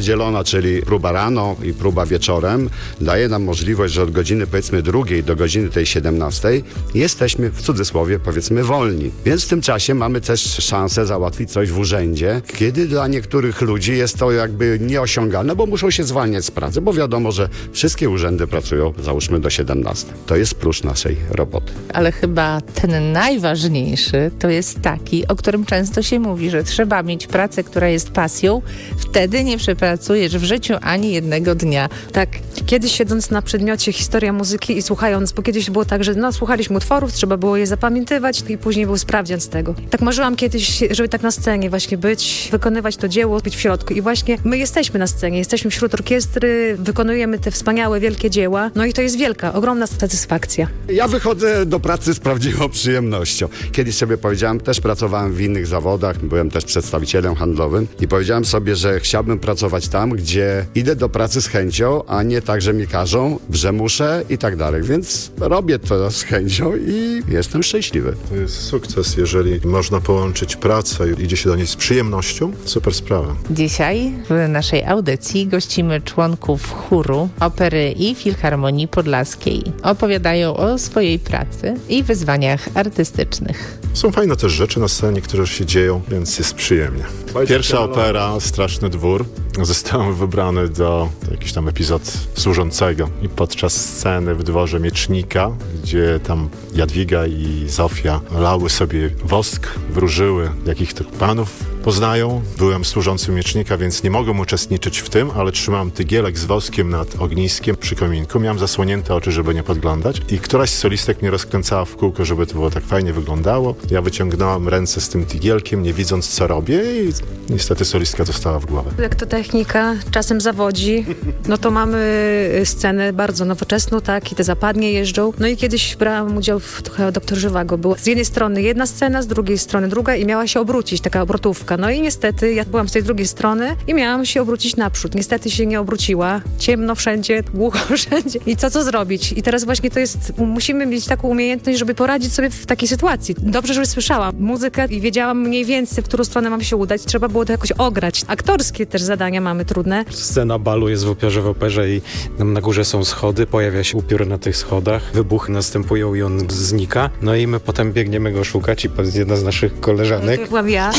podzielona, czyli próba rano i próba wieczorem, daje nam możliwość, że od godziny powiedzmy 2 do godziny tej 17 jesteśmy w cudzysłowie powiedzmy wolni. Więc w tym czasie mamy też szansę załatwić coś w urzędzie, kiedy dla niektórych ludzi jest to jakby nieosiągalne, bo muszą się zwalniać z pracy, bo wiadomo, że wszystkie urzędy pracują załóżmy do 17. To jest plusz naszej roboty. Ale chyba ten najważniejszy to jest taki, o którym często się mówi, że trzeba mieć pracę, która jest pasją, wtedy nie przepracujesz w życiu ani jednego dnia. Tak, kiedyś siedząc na przedmiocie historia muzyki i słuchając, bo kiedyś było tak, że słuchaliśmy utworów, trzeba było je zapamiętywać i później był sprawdzian z tego. Tak marzyłam kiedyś, żeby tak na scenie właśnie być, wykonywać to dzieło, być w środku i właśnie my jesteśmy na scenie, jesteśmy wśród orkiestry, wykonujemy te wspaniałe, wielkie dzieła, no i to jest wielka, ogromna satysfakcja. Ja wychodzę do pracy z prawdziwą przyjemnością. Kiedyś sobie powiedziałem, też pracowałem w innych zawodach, byłem też przedstawicielem handlowym i powiedziałem sobie, że chciałbym pracować tam, gdzie idę do pracy z chęcią, a nie tak, że mi każą, że muszę i tak dalej. Więc robię to z chęcią i jestem szczęśliwy. To jest sukces, jeżeli można połączyć pracę i idzie się do niej z przyjemnością. Super sprawa. Dzisiaj w naszej audycji gościmy członków chóru, opery i Filharmonii Podlaskiej. Opowiadają o swojej pracy i wyzwaniach artystycznych. Są fajne też rzeczy na scenie, które się dzieją, więc jest przyjemnie. Pierwsza opera, Straszny Dwór. Zostałem wybrany do jakiś tam epizod służącego i podczas sceny w dworze Miecznika, gdzie tam Jadwiga i Zofia lały sobie wosk, wróżyły, jakich tych panów poznają. Byłem służącym Miecznika, więc nie mogłem uczestniczyć w tym, ale trzymałem tygielek z woskiem nad ogniskiem przy kominku. Miałem zasłonięte oczy, żeby nie podglądać i któraś z solistek mnie rozkręcała w kółko, żeby to było tak fajnie wyglądało. Ja wyciągnąłem ręce z tym tygielkiem, nie widząc co robię i niestety solistka dostała w głowę. Jak to technika czasem zawodzi, no to mamy scenę bardzo nowoczesną, tak, i te zapadnie jeżdżą. No i kiedyś brałam udział w trochę Doktor Żywago. Była z jednej strony jedna scena, z drugiej strony druga i miała się obrócić, taka obrotówka. No i niestety ja byłam z tej drugiej strony i miałam się obrócić naprzód. Niestety się nie obróciła. Ciemno wszędzie, głucho wszędzie. I co zrobić? I teraz właśnie to jest, musimy mieć taką umiejętność, żeby poradzić sobie w takiej sytuacji. Dobrze, że słyszałam muzykę i wiedziałam mniej więcej, w którą stronę mam się udać. Trzeba było to jakoś ograć. Aktorskie też zadania mamy trudne. Scena balu jest w operze i tam na górze są schody, pojawia się upiór na tych schodach, wybuchy następują i on znika. No i my potem biegniemy go szukać i jedna z naszych koleżanek. To byłam ja.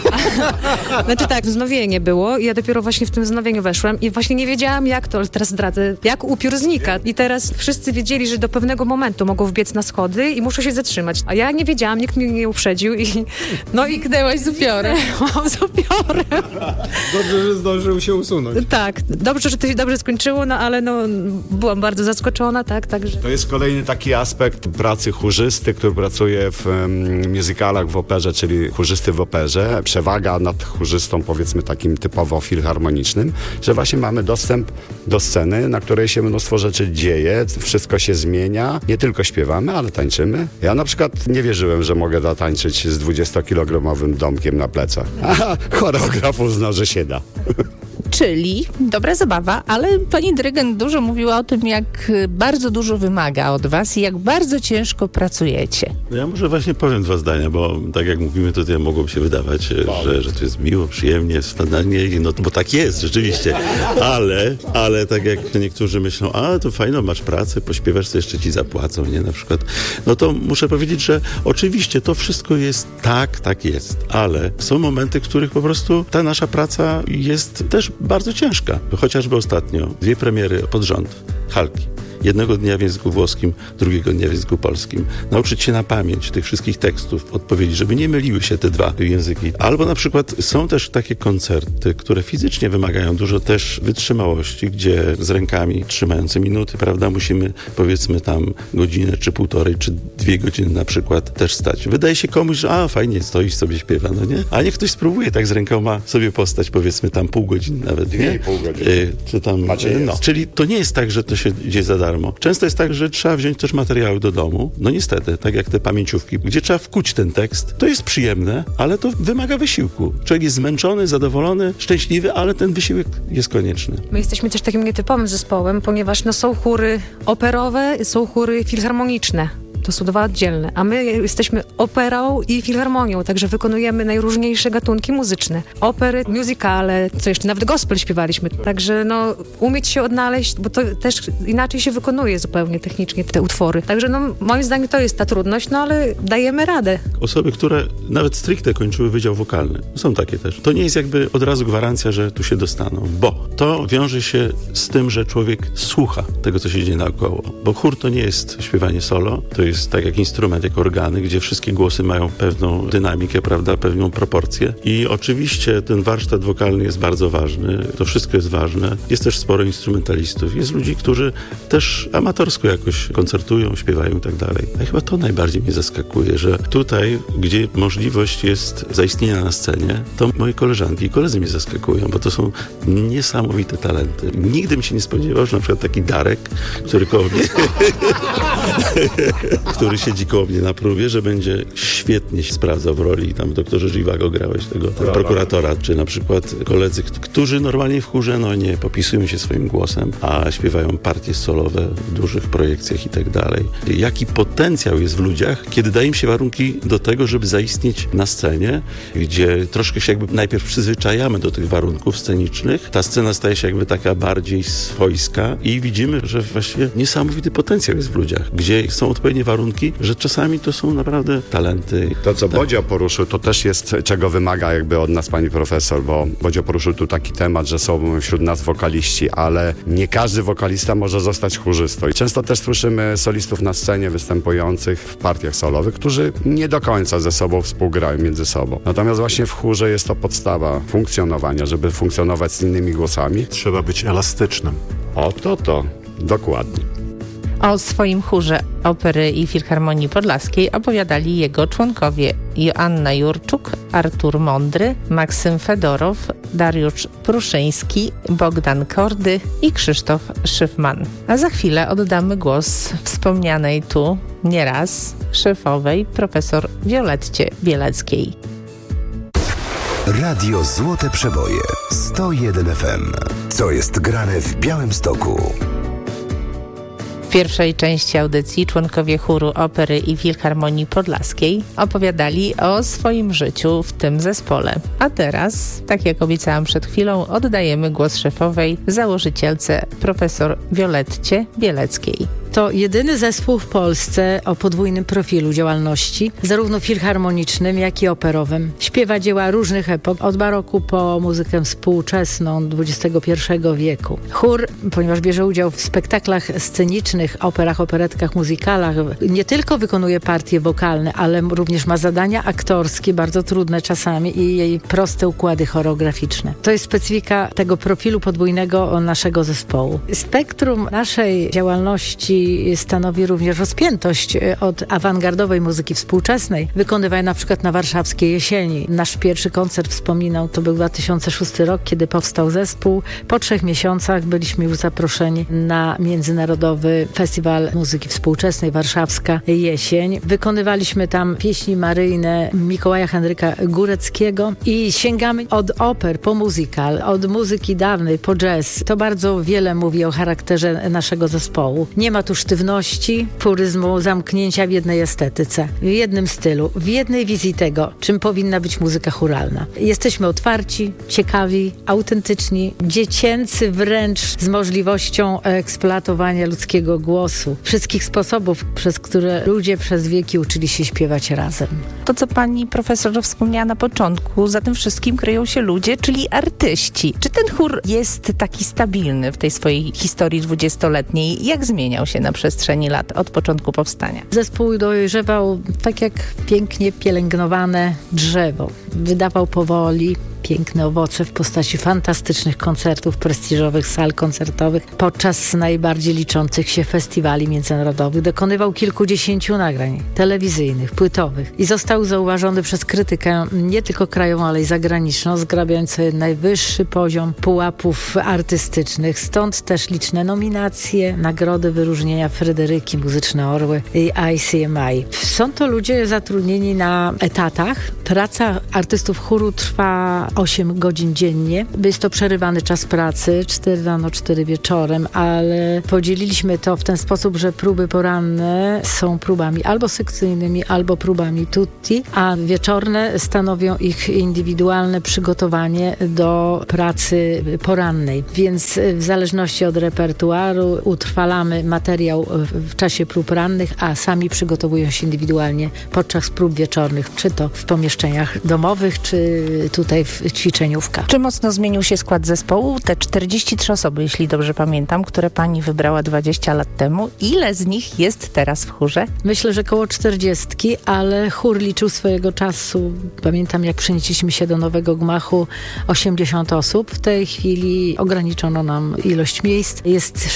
Znaczy tak, wznowienie było i ja dopiero właśnie w tym wznowieniu weszłam i właśnie nie wiedziałam jak to, ale teraz zdradzę, jak upiór znika. I teraz wszyscy wiedzieli, że do pewnego momentu mogą wbiec na schody i muszą się zatrzymać. A ja nie wiedziałam, nikt mnie nie uprzedził i no i Knęłaś z upiorem. z upiorem. Dobrze, że zdążył się usunąć. Tak, dobrze, że to się dobrze skończyło, no ale no byłam bardzo zaskoczona, tak, także. To jest kolejny taki aspekt pracy chórzysty, który pracuje w musicalach w operze, czyli chórzysty w operze. Przewaga nad chórzystą, powiedzmy takim typowo filharmonicznym, że właśnie mamy dostęp do sceny, na której się mnóstwo rzeczy dzieje, wszystko się zmienia, nie tylko śpiewamy, ale tańczymy. Ja na przykład nie wierzyłem, że mogę zatańczyć z 20-kilogramowym domkiem na plecach. A choreograf uznał, że się da. Czyli dobra zabawa, ale pani dyrygent dużo mówiła o tym, jak bardzo dużo wymaga od was i jak bardzo ciężko pracujecie. Ja może właśnie powiem 2 zdania, bo tak jak mówimy, to ja mogłoby się wydawać, że to jest miło, przyjemnie, standardnie, no bo tak jest rzeczywiście, ale tak jak niektórzy myślą, a to fajno, masz pracę, pośpiewasz, to jeszcze ci zapłacą, nie, na przykład, no to muszę powiedzieć, że oczywiście to wszystko jest tak jest, ale są momenty, w których po prostu ta nasza praca jest też bardzo ciężka. Chociażby ostatnio 2 premiery pod rząd, Halki. Jednego dnia w języku włoskim, drugiego dnia w języku polskim. Nauczyć się na pamięć tych wszystkich tekstów, odpowiedzi, żeby nie myliły się te 2 języki. Albo na przykład są też takie koncerty, które fizycznie wymagają dużo też wytrzymałości, gdzie z rękami trzymający minuty, prawda, musimy powiedzmy tam godzinę, czy 1,5, czy 2 godziny na przykład też stać. Wydaje się komuś, że fajnie stoisz sobie śpiewa, no nie? A niech ktoś spróbuje tak z rękoma sobie postać, powiedzmy tam pół godziny nawet, nie? Pół godziny. Czy tam, no. Czyli to nie jest tak, że to się dzieje za darmo. Często jest tak, że trzeba wziąć też materiały do domu. No niestety, tak jak te pamięciówki, gdzie trzeba wkuć ten tekst. To jest przyjemne, ale to wymaga wysiłku. Człowiek jest zmęczony, zadowolony, szczęśliwy, ale ten wysiłek jest konieczny. My jesteśmy też takim nietypowym zespołem, ponieważ no, są chóry operowe, są chóry filharmoniczne. To są dwa oddzielne. A my jesteśmy operą i filharmonią, także wykonujemy najróżniejsze gatunki muzyczne. Opery, musicale, co jeszcze, nawet gospel śpiewaliśmy. Także umieć się odnaleźć, bo to też inaczej się wykonuje zupełnie technicznie te utwory. Także moim zdaniem to jest ta trudność, ale dajemy radę. Osoby, które nawet stricte kończyły wydział wokalny, są takie też. To nie jest jakby od razu gwarancja, że tu się dostaną, bo to wiąże się z tym, że człowiek słucha tego, co się dzieje naokoło. Bo chór to nie jest śpiewanie solo, to jest tak jak instrument, jak organy, gdzie wszystkie głosy mają pewną dynamikę, prawda, pewną proporcję. I oczywiście ten warsztat wokalny jest bardzo ważny, to wszystko jest ważne. Jest też sporo instrumentalistów, jest ludzi, którzy też amatorsko jakoś koncertują, śpiewają i tak dalej. A chyba to najbardziej mnie zaskakuje, że tutaj, gdzie możliwość jest zaistnienia na scenie, to moje koleżanki i koledzy mnie zaskakują, bo to są niesamowite talenty. Nigdy bym się nie spodziewał, że na przykład taki Darek, który koło mnie który siedzi koło mnie na próbie, że będzie świetnie się sprawdzał w roli. Tam w Doktorze Żywago grałeś tego prokuratora, czy na przykład koledzy, którzy normalnie w chórze nie popisują się swoim głosem, a śpiewają partie solowe w dużych projekcjach i tak dalej. Jaki potencjał jest w ludziach, kiedy daje im się warunki do tego, żeby zaistnieć na scenie, gdzie troszkę się jakby najpierw przyzwyczajamy do tych warunków scenicznych. Ta scena staje się jakby taka bardziej swojska i widzimy, że właściwie niesamowity potencjał jest w ludziach, gdzie są odpowiednie warunki, że czasami to są naprawdę talenty. To, co Bodzio poruszył, to też jest, czego wymaga jakby od nas pani profesor, bo Bodzio poruszył tu taki temat, że są wśród nas wokaliści, ale nie każdy wokalista może zostać chórzystą. I często też słyszymy solistów na scenie występujących w partiach solowych, którzy nie do końca ze sobą współgrają między sobą. Natomiast właśnie w chórze jest to podstawa funkcjonowania, żeby funkcjonować z innymi głosami. Trzeba być elastycznym. Dokładnie. O swoim chórze Opery i Filharmonii Podlaskiej opowiadali jego członkowie Joanna Jurczuk, Artur Mądry, Maksym Fedorow, Dariusz Pruszyński, Bogdan Kordy i Krzysztof Szyfman. A za chwilę oddamy głos wspomnianej tu nieraz szefowej profesor Violetcie Bieleckiej. Radio Złote Przeboje 101 FM. Co jest grane w Białymstoku? W pierwszej części audycji członkowie chóru Opery i Filharmonii Podlaskiej opowiadali o swoim życiu w tym zespole. A teraz, tak jak obiecałam przed chwilą, oddajemy głos szefowej, założycielce profesor Violetcie Bieleckiej. To jedyny zespół w Polsce o podwójnym profilu działalności, zarówno filharmonicznym, jak i operowym. Śpiewa dzieła różnych epok, od baroku po muzykę współczesną XXI wieku. Chór, ponieważ bierze udział w spektaklach scenicznych, operach, operetkach, muzykalach, nie tylko wykonuje partie wokalne, ale również ma zadania aktorskie, bardzo trudne czasami i jej proste układy choreograficzne. To jest specyfika tego profilu podwójnego naszego zespołu. Spektrum naszej działalności stanowi również rozpiętość od awangardowej muzyki współczesnej, wykonywanej na przykład na warszawskiej Jesieni. Nasz pierwszy koncert, wspominał, to był 2006 rok, kiedy powstał zespół. Po 3 miesiącach byliśmy już zaproszeni na Międzynarodowy Festiwal Muzyki Współczesnej Warszawska Jesień. Wykonywaliśmy tam pieśni maryjne Mikołaja Henryka Góreckiego i sięgamy od oper po musical, od muzyki dawnej po jazz. To bardzo wiele mówi o charakterze naszego zespołu. Nie ma tu sztywności, puryzmu, zamknięcia w jednej estetyce, w jednym stylu, w jednej wizji tego, czym powinna być muzyka chóralna. Jesteśmy otwarci, ciekawi, autentyczni, dziecięcy wręcz, z możliwością eksploatowania ludzkiego głosu, wszystkich sposobów, przez które ludzie przez wieki uczyli się śpiewać razem. To, co pani profesor wspomniała na początku, za tym wszystkim kryją się ludzie, czyli artyści. Czy ten chór jest taki stabilny w tej swojej historii 20-letniej? Jak zmieniał się na przestrzeni lat od początku powstania? Zespół dojrzewał tak jak pięknie pielęgnowane drzewo. Wydawał powoli piękne owoce w postaci fantastycznych koncertów, prestiżowych sal koncertowych podczas najbardziej liczących się festiwali międzynarodowych. Dokonywał kilkudziesięciu nagrań telewizyjnych, płytowych i został zauważony przez krytykę nie tylko krajową, ale i zagraniczną, zgrabiając najwyższy poziom pułapów artystycznych. Stąd też liczne nominacje, nagrody, wyróżnienia, Fryderyki, Muzyczne Orły i ICMI. Są to ludzie zatrudnieni na etatach. Praca artystów chóru trwa 8 godzin dziennie. Jest to przerywany czas pracy, 4 rano, 4 wieczorem, ale podzieliliśmy to w ten sposób, że próby poranne są próbami albo sekcyjnymi, albo próbami tutti, a wieczorne stanowią ich indywidualne przygotowanie do pracy porannej. Więc w zależności od repertuaru utrwalamy materiał w czasie prób rannych, a sami przygotowują się indywidualnie podczas prób wieczornych, czy to w pomieszczeniach domowych, czy tutaj w ćwiczeniówkach. Czy mocno zmienił się skład zespołu? Te 43 osoby, jeśli dobrze pamiętam, które pani wybrała 20 lat temu. Ile z nich jest teraz w chórze? Myślę, że koło 40, ale chór liczył swojego czasu. Pamiętam, jak przenieśliśmy się do nowego gmachu, 80 osób. W tej chwili ograniczono nam ilość miejsc. Jest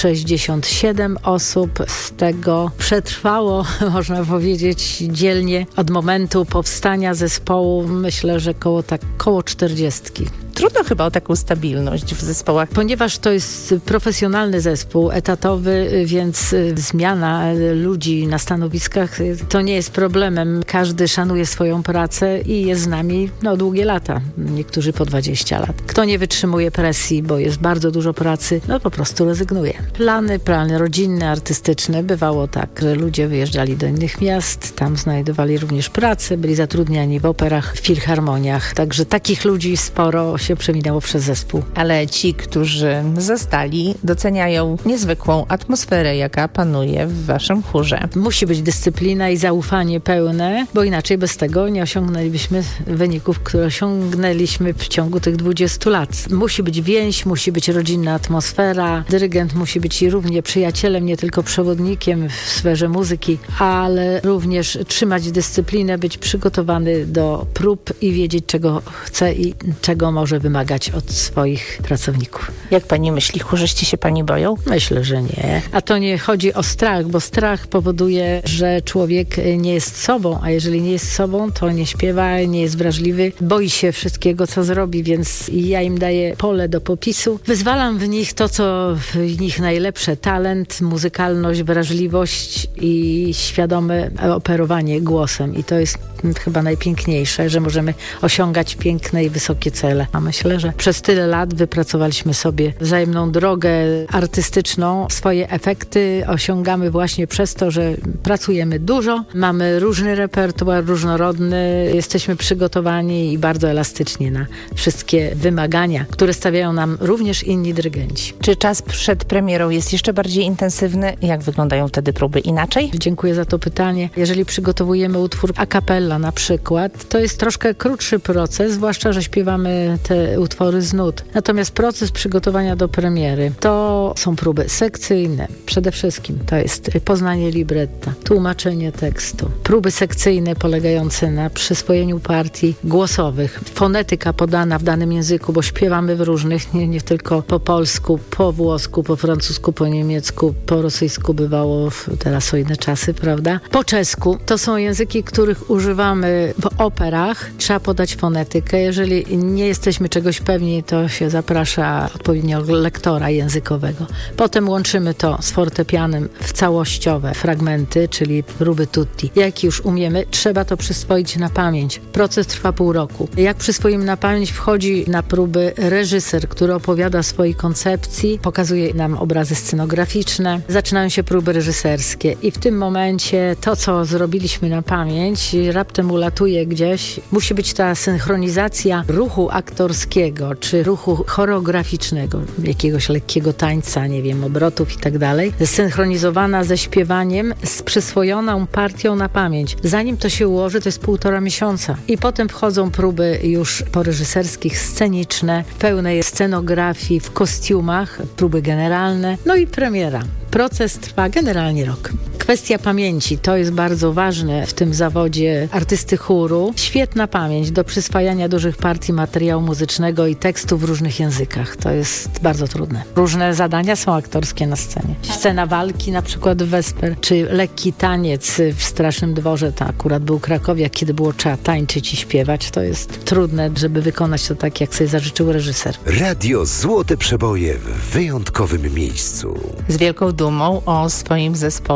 67 osób. Z tego przetrwało, można powiedzieć, dzielnie od momentu powstania zespołu. Myślę, że koło 40. Trudno chyba o taką stabilność w zespołach. Ponieważ to jest profesjonalny zespół, etatowy, więc zmiana ludzi na stanowiskach to nie jest problemem. Każdy szanuje swoją pracę i jest z nami długie lata. Niektórzy po 20 lat. Kto nie wytrzymuje presji, bo jest bardzo dużo pracy, po prostu rezygnuje. Plany rodzinne, artystyczne. Bywało tak, że ludzie wyjeżdżali do innych miast, tam znajdowali również pracę, byli zatrudniani w operach, w filharmoniach. Także takich ludzi sporo się przeminęło przez zespół. Ale ci, którzy zostali, doceniają niezwykłą atmosferę, jaka panuje w waszym chórze. Musi być dyscyplina i zaufanie pełne, bo inaczej bez tego nie osiągnęlibyśmy wyników, które osiągnęliśmy w ciągu tych 20 lat. Musi być więź, musi być rodzinna atmosfera. Dyrygent musi być i równie przyjacielem, nie tylko przewodnikiem w sferze muzyki, ale również trzymać dyscyplinę, być przygotowany do prób i wiedzieć, czego chce i czego może wymagać od swoich pracowników. Jak pani myśli, chórzyści się pani boją? Myślę, że nie. A to nie chodzi o strach, bo strach powoduje, że człowiek nie jest sobą, a jeżeli nie jest sobą, to nie śpiewa, nie jest wrażliwy, boi się wszystkiego, co zrobi, więc ja im daję pole do popisu. Wyzwalam w nich to, co w nich najlepsze, talent, muzykalność, wrażliwość i świadome operowanie głosem. I to jest chyba najpiękniejsze, że możemy osiągać piękne i wysokie cele. A myślę, że przez tyle lat wypracowaliśmy sobie wzajemną drogę artystyczną. Swoje efekty osiągamy właśnie przez to, że pracujemy dużo, mamy różny repertuar, różnorodny, jesteśmy przygotowani i bardzo elastyczni na wszystkie wymagania, które stawiają nam również inni dyrygenci. Czy czas przed premierą jest jeszcze bardziej intensywny? Jak wyglądają wtedy próby? Inaczej? Dziękuję za to pytanie. Jeżeli przygotowujemy utwór a cappella na przykład, to jest troszkę krótszy proces, zwłaszcza, że śpiewamy te utwory z nut. Natomiast proces przygotowania do premiery to są próby sekcyjne. Przede wszystkim to jest poznanie libretta, tłumaczenie tekstu. Próby sekcyjne polegające na przyswojeniu partii głosowych. Fonetyka podana w danym języku, bo śpiewamy w różnych, nie tylko po polsku, po włosku, po francusku, po niemiecku, po rosyjsku bywało, teraz są inne czasy, prawda? Po czesku. To są języki, których używamy w operach. Trzeba podać fonetykę. Jeżeli nie jesteśmy czegoś pewni, to się zaprasza odpowiedniego lektora językowego. Potem łączymy to z fortepianem w całościowe fragmenty, czyli próby tutti. Jak już umiemy, trzeba to przyswoić na pamięć. Proces trwa pół roku. Jak przyswoimy na pamięć, wchodzi na próby reżyser, który opowiada swojej koncepcji, pokazuje nam obrazy scenograficzne. Zaczynają się próby reżyserskie i w tym momencie to, co zrobiliśmy na pamięć, raptem ulatuje gdzieś. Musi być ta synchronizacja ruchu aktorskiego, czy ruchu choreograficznego, jakiegoś lekkiego tańca, nie wiem, obrotów i tak dalej, zsynchronizowana ze śpiewaniem, z przyswojoną partią na pamięć. Zanim to się ułoży, to jest 1,5 miesiąca. I potem wchodzą próby już poreżyserskich, sceniczne, w pełnej scenografii, w kostiumach, próby generalne, no i premiera. Proces trwa generalnie rok. Kwestia pamięci, to jest bardzo ważne w tym zawodzie artysty chóru. Świetna pamięć do przyswajania dużych partii materiału muzycznego i tekstu w różnych językach. To jest bardzo trudne. Różne zadania są aktorskie na scenie. Scena walki na przykład w Wesper, czy lekki taniec w Strasznym Dworze, to akurat był Krakowia, kiedy było trzeba tańczyć i śpiewać. To jest trudne, żeby wykonać to tak, jak sobie zażyczył reżyser. Radio Złote Przeboje w wyjątkowym miejscu. Z wielką dumą o swoim zespole, czyli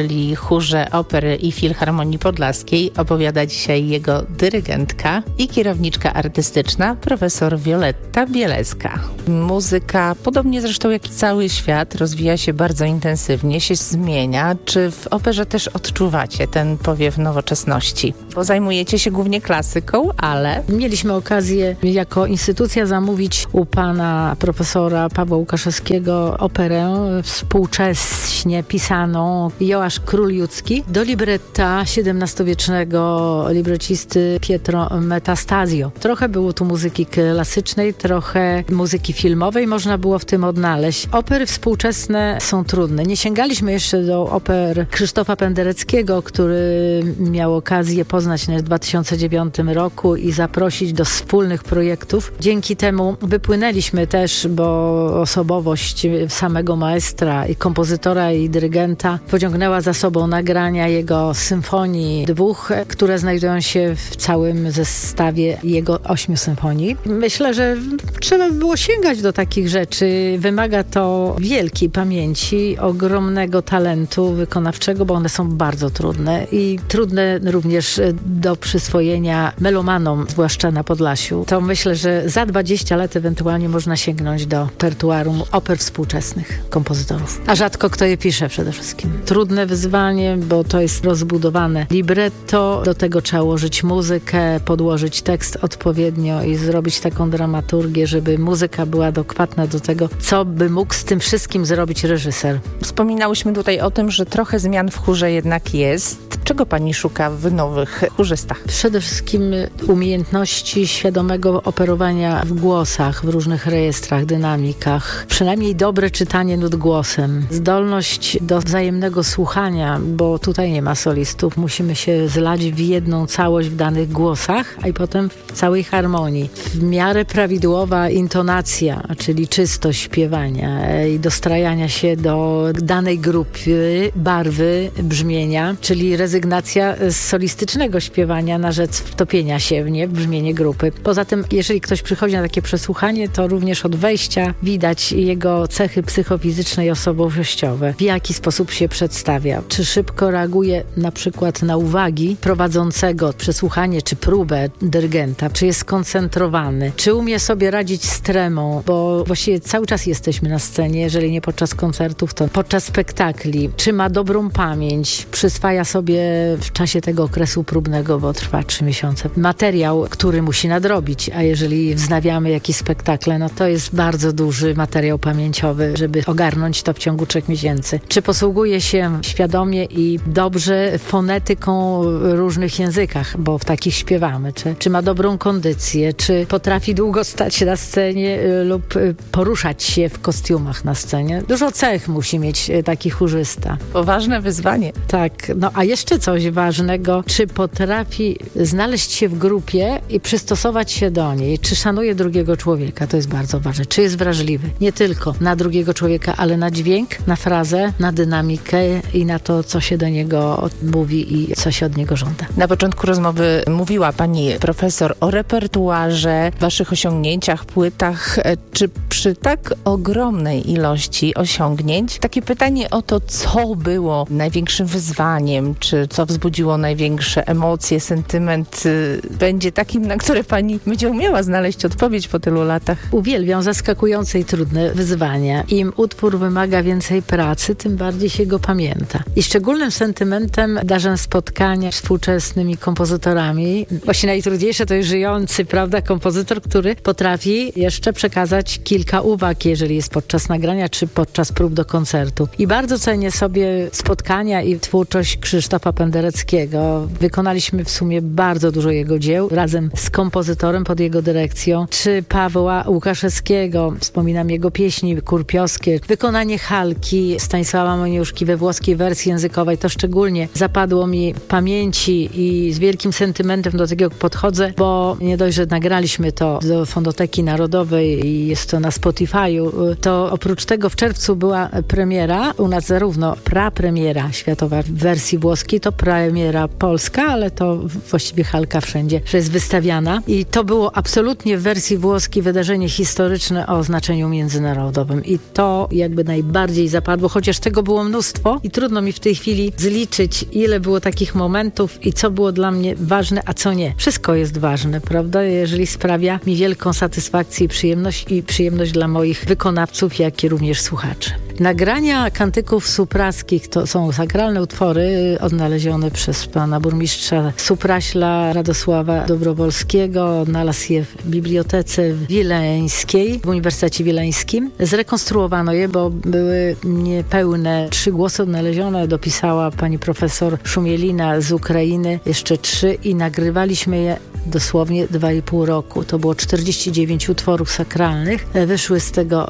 czyli Chórze Opery i Filharmonii Podlaskiej, opowiada dzisiaj jego dyrygentka i kierowniczka artystyczna profesor Wioletta Bieleska. Muzyka, podobnie zresztą jak i cały świat, rozwija się bardzo intensywnie, się zmienia. Czy w operze też odczuwacie ten powiew nowoczesności? Bo zajmujecie się głównie klasyką, ale... Mieliśmy okazję jako instytucja zamówić u pana profesora Pawła Łukaszewskiego operę współcześnie pisaną Joasz Król Judzki do libretta XVII-wiecznego librecisty Pietro Metastasio. Trochę było tu muzyki klasycznej, trochę muzyki filmowej, można było w tym odnaleźć. Opery współczesne są trudne. Nie sięgaliśmy jeszcze do oper Krzysztofa Pendereckiego, który miał okazję poznać nas w 2009 roku i zaprosić do wspólnych projektów. Dzięki temu wypłynęliśmy też, bo osobowość samego maestra i kompozytora i dyrygenta pociągnęła za sobą nagrania jego symfonii dwóch, które znajdują się w całym zestawie jego 8 symfonii. Myślę, że trzeba by było sięgać do takich rzeczy. Wymaga to wielkiej pamięci, ogromnego talentu wykonawczego, bo one są bardzo trudne i trudne również do przyswojenia melomanom, zwłaszcza na Podlasiu. To myślę, że za 20 lat ewentualnie można sięgnąć do repertuarum oper współczesnych kompozytorów. A rzadko kto je pisze przede wszystkim. Trudne wyzwanie, bo to jest rozbudowane libretto, do tego trzeba ułożyć muzykę, podłożyć tekst odpowiednio i zrobić taką dramaturgię, żeby muzyka była adekwatna do tego, co by mógł z tym wszystkim zrobić reżyser. Wspominałyśmy tutaj o tym, że trochę zmian w chórze jednak jest. Czego pani szuka w nowych chórzystach? Przede wszystkim umiejętności świadomego operowania w głosach, w różnych rejestrach, dynamikach. Przynajmniej dobre czytanie nut głosem. Zdolność do wzajemnego słuchania, bo tutaj nie ma solistów. Musimy się zlać w jedną całość w danych głosach, a i potem w całej harmonii. W miarę prawidłowa intonacja, czyli czystość śpiewania i dostrajania się do danej grupy, barwy, brzmienia, czyli rezygnacja z solistycznego śpiewania na rzecz wtopienia się w brzmienie grupy. Poza tym, jeżeli ktoś przychodzi na takie przesłuchanie, to również od wejścia widać jego cechy psychofizyczne i osobowościowe. W jaki sposób się przedstawia. Czy szybko reaguje na przykład na uwagi prowadzącego przesłuchanie czy próbę dyrygenta. Czy jest skoncentrowany. Czy umie sobie radzić z tremą, bo właściwie cały czas jesteśmy na scenie, jeżeli nie podczas koncertów, to podczas spektakli. Czy ma dobrą pamięć, przyswaja sobie w czasie tego okresu próbnego, bo trwa 3 miesiące, materiał, który musi nadrobić, a jeżeli wznawiamy jakieś spektakle, no to jest bardzo duży materiał pamięciowy, żeby ogarnąć to w ciągu 3 miesięcy. Czy posługuje się świadomie i dobrze fonetyką w różnych językach, bo w takich śpiewamy, czy ma dobrą kondycję, czy potrafi długo stać na scenie lub poruszać się w kostiumach na scenie. Dużo cech musi mieć taki chórzysta. Poważne wyzwanie. Tak, no a jeszcze coś ważnego, czy potrafi znaleźć się w grupie i przystosować się do niej, czy szanuje drugiego człowieka, to jest bardzo ważne, czy jest wrażliwy, nie tylko na drugiego człowieka, ale na dźwięk, na frazę, na dynamikę i na to, co się do niego mówi i co się od niego żąda. Na początku rozmowy mówiła pani profesor o repertuarze, waszych osiągnięciach, płytach. Czy przy tak ogromnej ilości osiągnięć, takie pytanie o to, co było największym wyzwaniem, czy co wzbudziło największe emocje, sentyment, będzie takim, na które pani będzie umiała znaleźć odpowiedź po tylu latach? Uwielbiam zaskakujące i trudne wyzwania. Im utwór wymaga więcej pracy, tym bardziej się go pamięta. I szczególnym sentymentem darzę spotkania z współczesnymi kompozytorami. Właśnie najtrudniejsze to jest żyjący, prawda, kompozytor, który potrafi jeszcze przekazać kilka uwag, jeżeli jest podczas nagrania, czy podczas prób do koncertu. I bardzo cenię sobie spotkania i twórczość Krzysztofa Pendereckiego. Wykonaliśmy w sumie bardzo dużo jego dzieł razem z kompozytorem pod jego dyrekcją, czy Pawła Łukaszewskiego. Wspominam jego pieśni kurpiowskie. Wykonanie Halki Stanisława Moniuszki we włoskiej wersji językowej to szczególnie zapadło mi w pamięci i z wielkim sentymentem do tego podchodzę, bo nie dość, że nagraliśmy to do Fondoteki Narodowej i jest to na Spotify'u, to oprócz tego w czerwcu była premiera, u nas zarówno prapremiera światowa w wersji włoskiej, to premiera polska, ale to właściwie Halka wszędzie, że jest wystawiana. I to było absolutnie w wersji włoskiej wydarzenie historyczne o znaczeniu międzynarodowym. I to jakby najbardziej zapadło, chociaż tego było mnóstwo i trudno mi w tej chwili zliczyć, ile było takich momentów i co było dla mnie ważne, a co nie. Wszystko jest ważne, prawda? Jeżeli sprawia mi wielką satysfakcję i przyjemność dla moich wykonawców, jak i również słuchaczy. Nagrania kantyków suprackich to są sakralne utwory odnalezione przez pana burmistrza Supraśla Radosława Dobrowolskiego. Odnalazł je w Bibliotece Wileńskiej, w Uniwersytecie Wileńskim. Zrekonstruowano je, bo były niepełne 3 głosy odnalezione. Dopisała pani profesor Szumielina z Ukrainy jeszcze 3 i nagrywaliśmy je dosłownie 2,5 roku. To było 49 utworów sakralnych. Wyszły z tego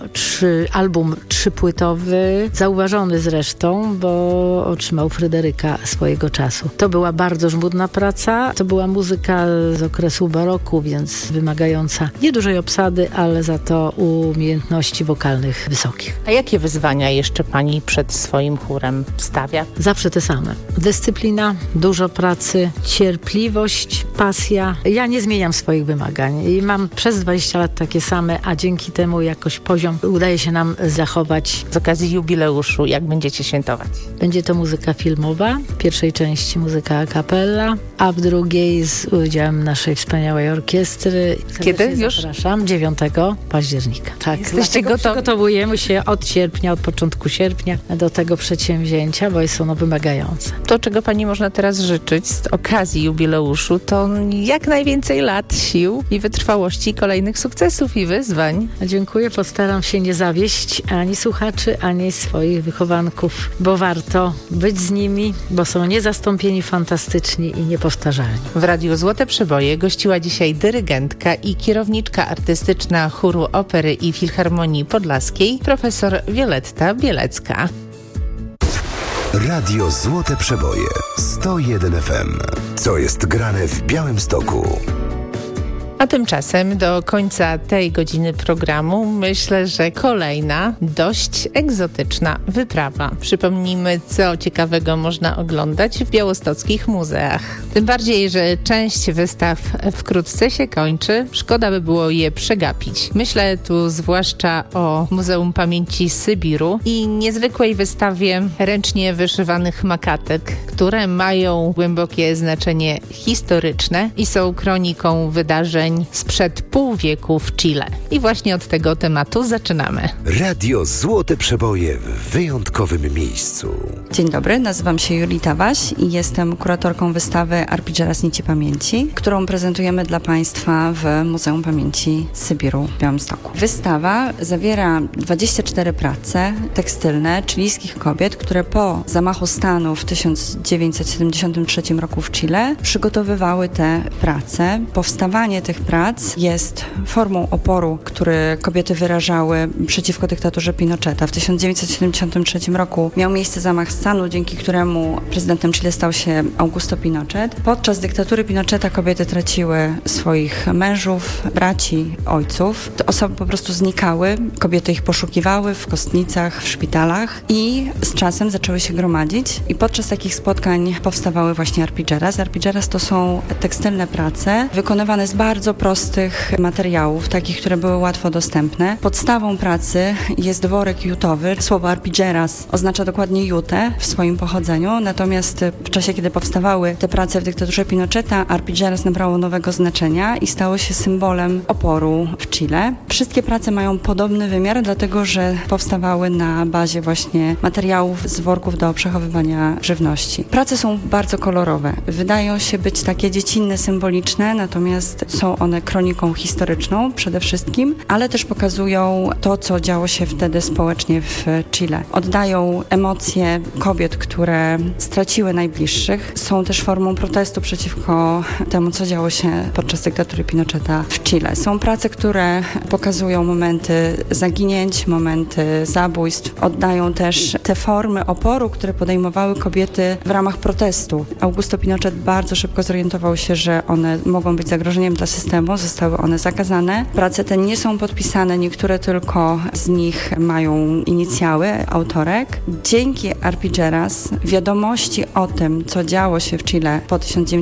album 3-płytowy, zauważony zresztą, bo otrzymał Fryderyka swojego czasu. To była bardzo żmudna praca. To była muzyka z okresu baroku, więc wymagająca niedużej obsady, ale za to umiejętności wokalnych wysokich. A jakie wyzwania jeszcze pani przed swoim chórem stawia? Zawsze te same. Dyscyplina, dużo pracy, cierpliwość, pasja. Ja nie zmieniam swoich wymagań i mam przez 20 lat takie same, a dzięki temu jakoś poziom udaje się nam zachować. Z okazji jubileuszu, jak będziecie świętować? Będzie to muzyka filmowa, w pierwszej części muzyka a cappella, a w drugiej z udziałem naszej wspaniałej orkiestry. Kiedy już? Zapraszam, 9 października. Tak, jesteście gotowi? Przygotowujemy się od sierpnia, od początku sierpnia do tego przedsięwzięcia, bo jest ono wymagające. To, czego pani można teraz życzyć z okazji jubileuszu, to jak najwięcej lat, sił i wytrwałości, kolejnych sukcesów i wyzwań. Dziękuję, postaram się nie zawieść ani słuchaczy, ani swoich wychowanków, bo warto być z nimi, bo są niezastąpieni, fantastyczni i niepowtarzalni. W Radiu Złote Przeboje gościła dzisiaj dyrygentka i kierowniczka artystyczna chóru Opery i Filharmonii Podlaskiej, profesor Wioletta Bielecka. Radio Złote Przeboje 101 FM. Co jest grane w Białymstoku? A tymczasem do końca tej godziny programu myślę, że kolejna dość egzotyczna wyprawa. Przypomnijmy, co ciekawego można oglądać w białostockich muzeach. Tym bardziej, że część wystaw wkrótce się kończy. Szkoda by było je przegapić. Myślę tu zwłaszcza o Muzeum Pamięci Sybiru i niezwykłej wystawie ręcznie wyszywanych makatek, które mają głębokie znaczenie historyczne i są kroniką wydarzeń sprzed pół wieku w Chile. I właśnie od tego tematu zaczynamy. Radio Złote Przeboje w wyjątkowym miejscu. Dzień dobry, nazywam się Julita Waś i jestem kuratorką wystawy Arpigera Nici Pamięci, którą prezentujemy dla Państwa w Muzeum Pamięci Sybiru w Białymstoku. Wystawa zawiera 24 prace tekstylne chilijskich kobiet, które po zamachu stanu w 1973 roku w Chile przygotowywały te prace. Powstawanie tych prac jest formą oporu, który kobiety wyrażały przeciwko dyktaturze Pinocheta. W 1973 roku miał miejsce zamach stanu, dzięki któremu prezydentem Chile stał się Augusto Pinochet. Podczas dyktatury Pinocheta kobiety traciły swoich mężów, braci, ojców. Te osoby po prostu znikały, kobiety ich poszukiwały w kostnicach, w szpitalach i z czasem zaczęły się gromadzić i podczas takich spotkań powstawały właśnie arpilleras. Arpilleras to są tekstylne prace wykonywane z bardzo prostych materiałów, takich, które były łatwo dostępne. Podstawą pracy jest worek jutowy. Słowo arpilleras oznacza dokładnie jutę w swoim pochodzeniu, natomiast w czasie, kiedy powstawały te prace w dyktaturze Pinocheta, arpilleras nabrało nowego znaczenia i stało się symbolem oporu w Chile. Wszystkie prace mają podobny wymiar, dlatego że powstawały na bazie właśnie materiałów z worków do przechowywania żywności. Prace są bardzo kolorowe. Wydają się być takie dziecinne, symboliczne, natomiast są one kroniką historyczną przede wszystkim, ale też pokazują to, co działo się wtedy społecznie w Chile. Oddają emocje kobiet, które straciły najbliższych. Są też formą protestu przeciwko temu, co działo się podczas dyktatury Pinocheta w Chile. Są prace, które pokazują momenty zaginięć, momenty zabójstw. Oddają też te formy oporu, które podejmowały kobiety w ramach protestu. Augusto Pinochet bardzo szybko zorientował się, że one mogą być zagrożeniem dla systemu systemu, zostały one zakazane. Prace te nie są podpisane, niektóre tylko z nich mają inicjały autorek. Dzięki Arpilleras wiadomości o tym, co działo się w Chile po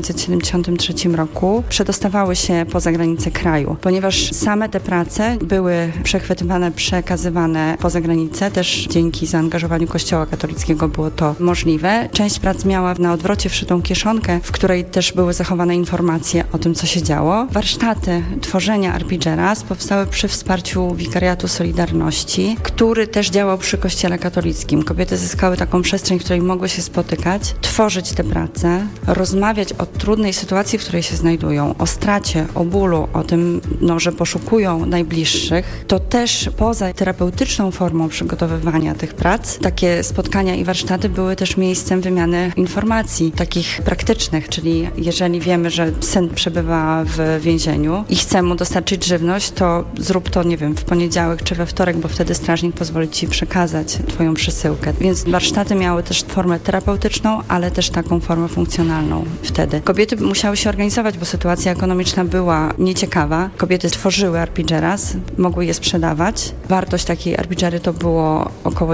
1973 roku, przedostawały się poza granice kraju, ponieważ same te prace były przechwytywane, przekazywane poza granicę. Też dzięki zaangażowaniu Kościoła katolickiego było to możliwe. Część prac miała na odwrocie wszytą kieszonkę, w której też były zachowane informacje o tym, co się działo. Warsztaty tworzenia Arpilleras powstały przy wsparciu Wikariatu Solidarności, który też działał przy Kościele katolickim. Kobiety zyskały taką przestrzeń, w której mogły się spotykać, tworzyć te prace, rozmawiać o trudnej sytuacji, w której się znajdują, o stracie, o bólu, o tym, że poszukują najbliższych. To też poza terapeutyczną formą przygotowywania tych prac, takie spotkania i warsztaty były też miejscem wymiany informacji, takich praktycznych, czyli jeżeli wiemy, że syn przebywa w więzieniu i chce mu dostarczyć żywność, to zrób to, nie wiem, w poniedziałek czy we wtorek, bo wtedy strażnik pozwoli ci przekazać twoją przesyłkę. Więc warsztaty miały też formę terapeutyczną, ale też taką formę funkcjonalną wtedy. Kobiety musiały się organizować, bo sytuacja ekonomiczna była nieciekawa. Kobiety tworzyły Arpilleras, mogły je sprzedawać. Wartość takiej Arpillery to było około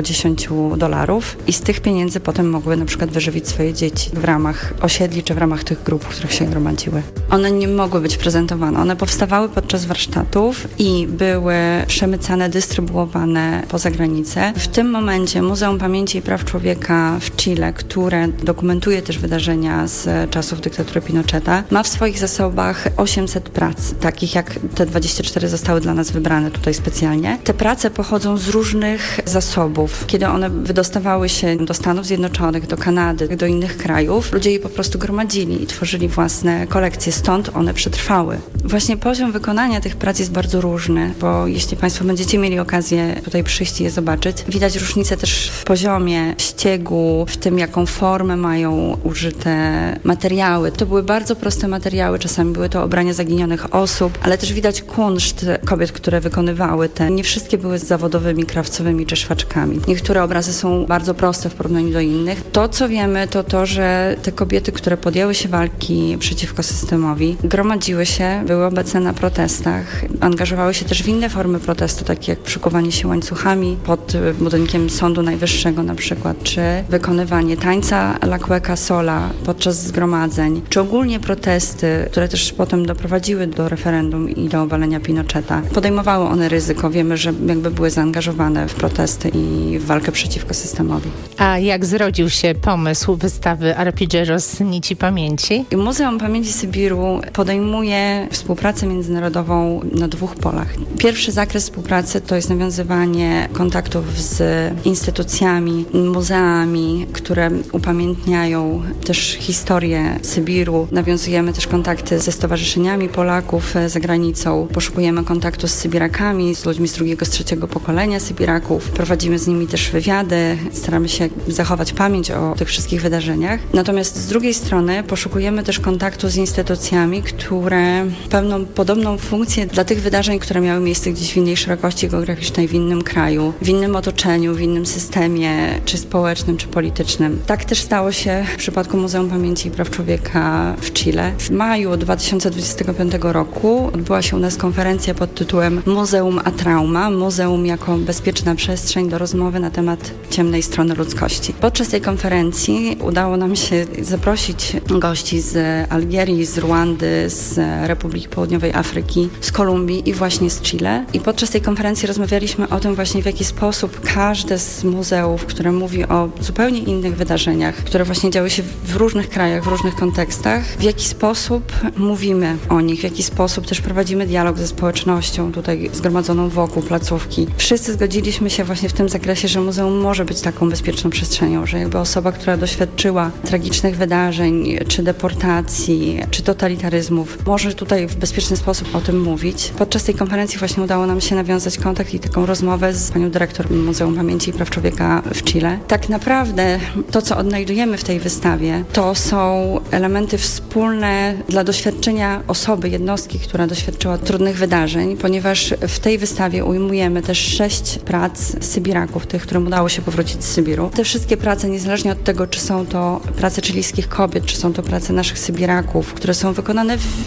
$10 i z tych pieniędzy potem mogły na przykład wyżywić swoje dzieci w ramach osiedli czy w ramach tych grup, w których się gromadziły. One nie mogły być prezentowane. One powstawały podczas warsztatów i były przemycane, dystrybuowane poza granicę. W tym momencie Muzeum Pamięci i Praw Człowieka w Chile, które dokumentuje też wydarzenia z czasów dyktatury Pinocheta, ma w swoich zasobach 800 prac, takich jak te 24 zostały dla nas wybrane tutaj specjalnie. Te prace pochodzą z różnych zasobów. Kiedy one wydostawały się do Stanów Zjednoczonych, do Kanady, do innych krajów, ludzie je po prostu gromadzili i tworzyli własne kolekcje, stąd one przetrwały. Właśnie poziom wykonania tych prac jest bardzo różny, bo jeśli Państwo będziecie mieli okazję tutaj przyjść i je zobaczyć, widać różnicę też w poziomie ściegu, w tym, jaką formę mają użyte materiały. To były bardzo proste materiały, czasami były to ubrania zaginionych osób, ale też widać kunszt kobiet, które wykonywały te. Nie wszystkie były zawodowymi krawcowymi czy szwaczkami. Niektóre obrazy są bardzo proste w porównaniu do innych. To, co wiemy, to to, że te kobiety, które podjęły się walki przeciwko systemowi, gromadziły się, były obecne na protestach, angażowały się też w inne formy protestu, takie jak przykuwanie się łańcuchami pod budynkiem Sądu Najwyższego na przykład, czy wykonywanie tańca La Cueca Sola podczas zgromadzeń, czy ogólnie protesty, które też potem doprowadziły do referendum i do obalenia Pinocheta. Podejmowały one ryzyko. Wiemy, że jakby były zaangażowane w protesty i w walkę przeciwko systemowi. A jak zrodził się pomysł wystawy Arpilleros Nici Pamięci? Muzeum Pamięci Sybiru podejmuje współpracę międzynarodową na 2 polach. Pierwszy zakres współpracy to jest nawiązywanie kontaktów z instytucjami, muzeami, które upamiętniają też historię Sybiru. Nawiązujemy też kontakty ze stowarzyszeniami Polaków za granicą. Poszukujemy kontaktu z Sybirakami, z ludźmi z drugiego, z trzeciego pokolenia Sybiraków. Prowadzimy z nimi też wywiady. Staramy się zachować pamięć o tych wszystkich wydarzeniach. Natomiast z drugiej strony poszukujemy też kontaktu z instytucjami, które pełnią podobną funkcję dla tych wydarzeń, które miały miejsce gdzieś w innej szerokości geograficznej, w innym kraju, w innym otoczeniu, w innym systemie, czy społecznym, czy politycznym. Tak też stało się w przypadku Muzeum Pamięci i Praw Człowieka w Chile. W maju 2025 roku odbyła się u nas konferencja pod tytułem Muzeum a Trauma. Muzeum jako bezpieczna przestrzeń do rozmowy na temat ciemnej strony ludzkości. Podczas tej konferencji udało nam się zaprosić gości z Algierii, z Ruandy, z Republiki Południowej Afryki, z Kolumbii i właśnie z Chile. I podczas tej konferencji rozmawialiśmy o tym właśnie, w jaki sposób każde z muzeów, które mówi o zupełnie innych wydarzeniach, które właśnie działy się w różnych krajach, w różnych kontekstach, w jaki sposób mówimy o nich, w jaki sposób też prowadzimy dialog ze społecznością tutaj zgromadzoną wokół placówki. Wszyscy zgodziliśmy się właśnie w tym zakresie, że muzeum może być taką bezpieczną przestrzenią, że jakby osoba, która doświadczyła tragicznych wydarzeń, czy deportacji, czy totalitaryzmów, może tutaj w bezpieczny sposób o tym mówić. Podczas tej konferencji właśnie udało nam się nawiązać kontakt i taką rozmowę z panią dyrektor Muzeum Pamięci i Praw Człowieka w Chile. Tak naprawdę to, co odnajdujemy w tej wystawie, to są elementy wspólne dla doświadczenia osoby, jednostki, która doświadczyła trudnych wydarzeń, ponieważ w tej wystawie ujmujemy też 6 prac Sybiraków, tych, którym udało się powrócić z Sybiru. Te wszystkie prace, niezależnie od tego, czy są to prace chilijskich kobiet, czy są to prace naszych Sybiraków, które są wykonane w innej technice,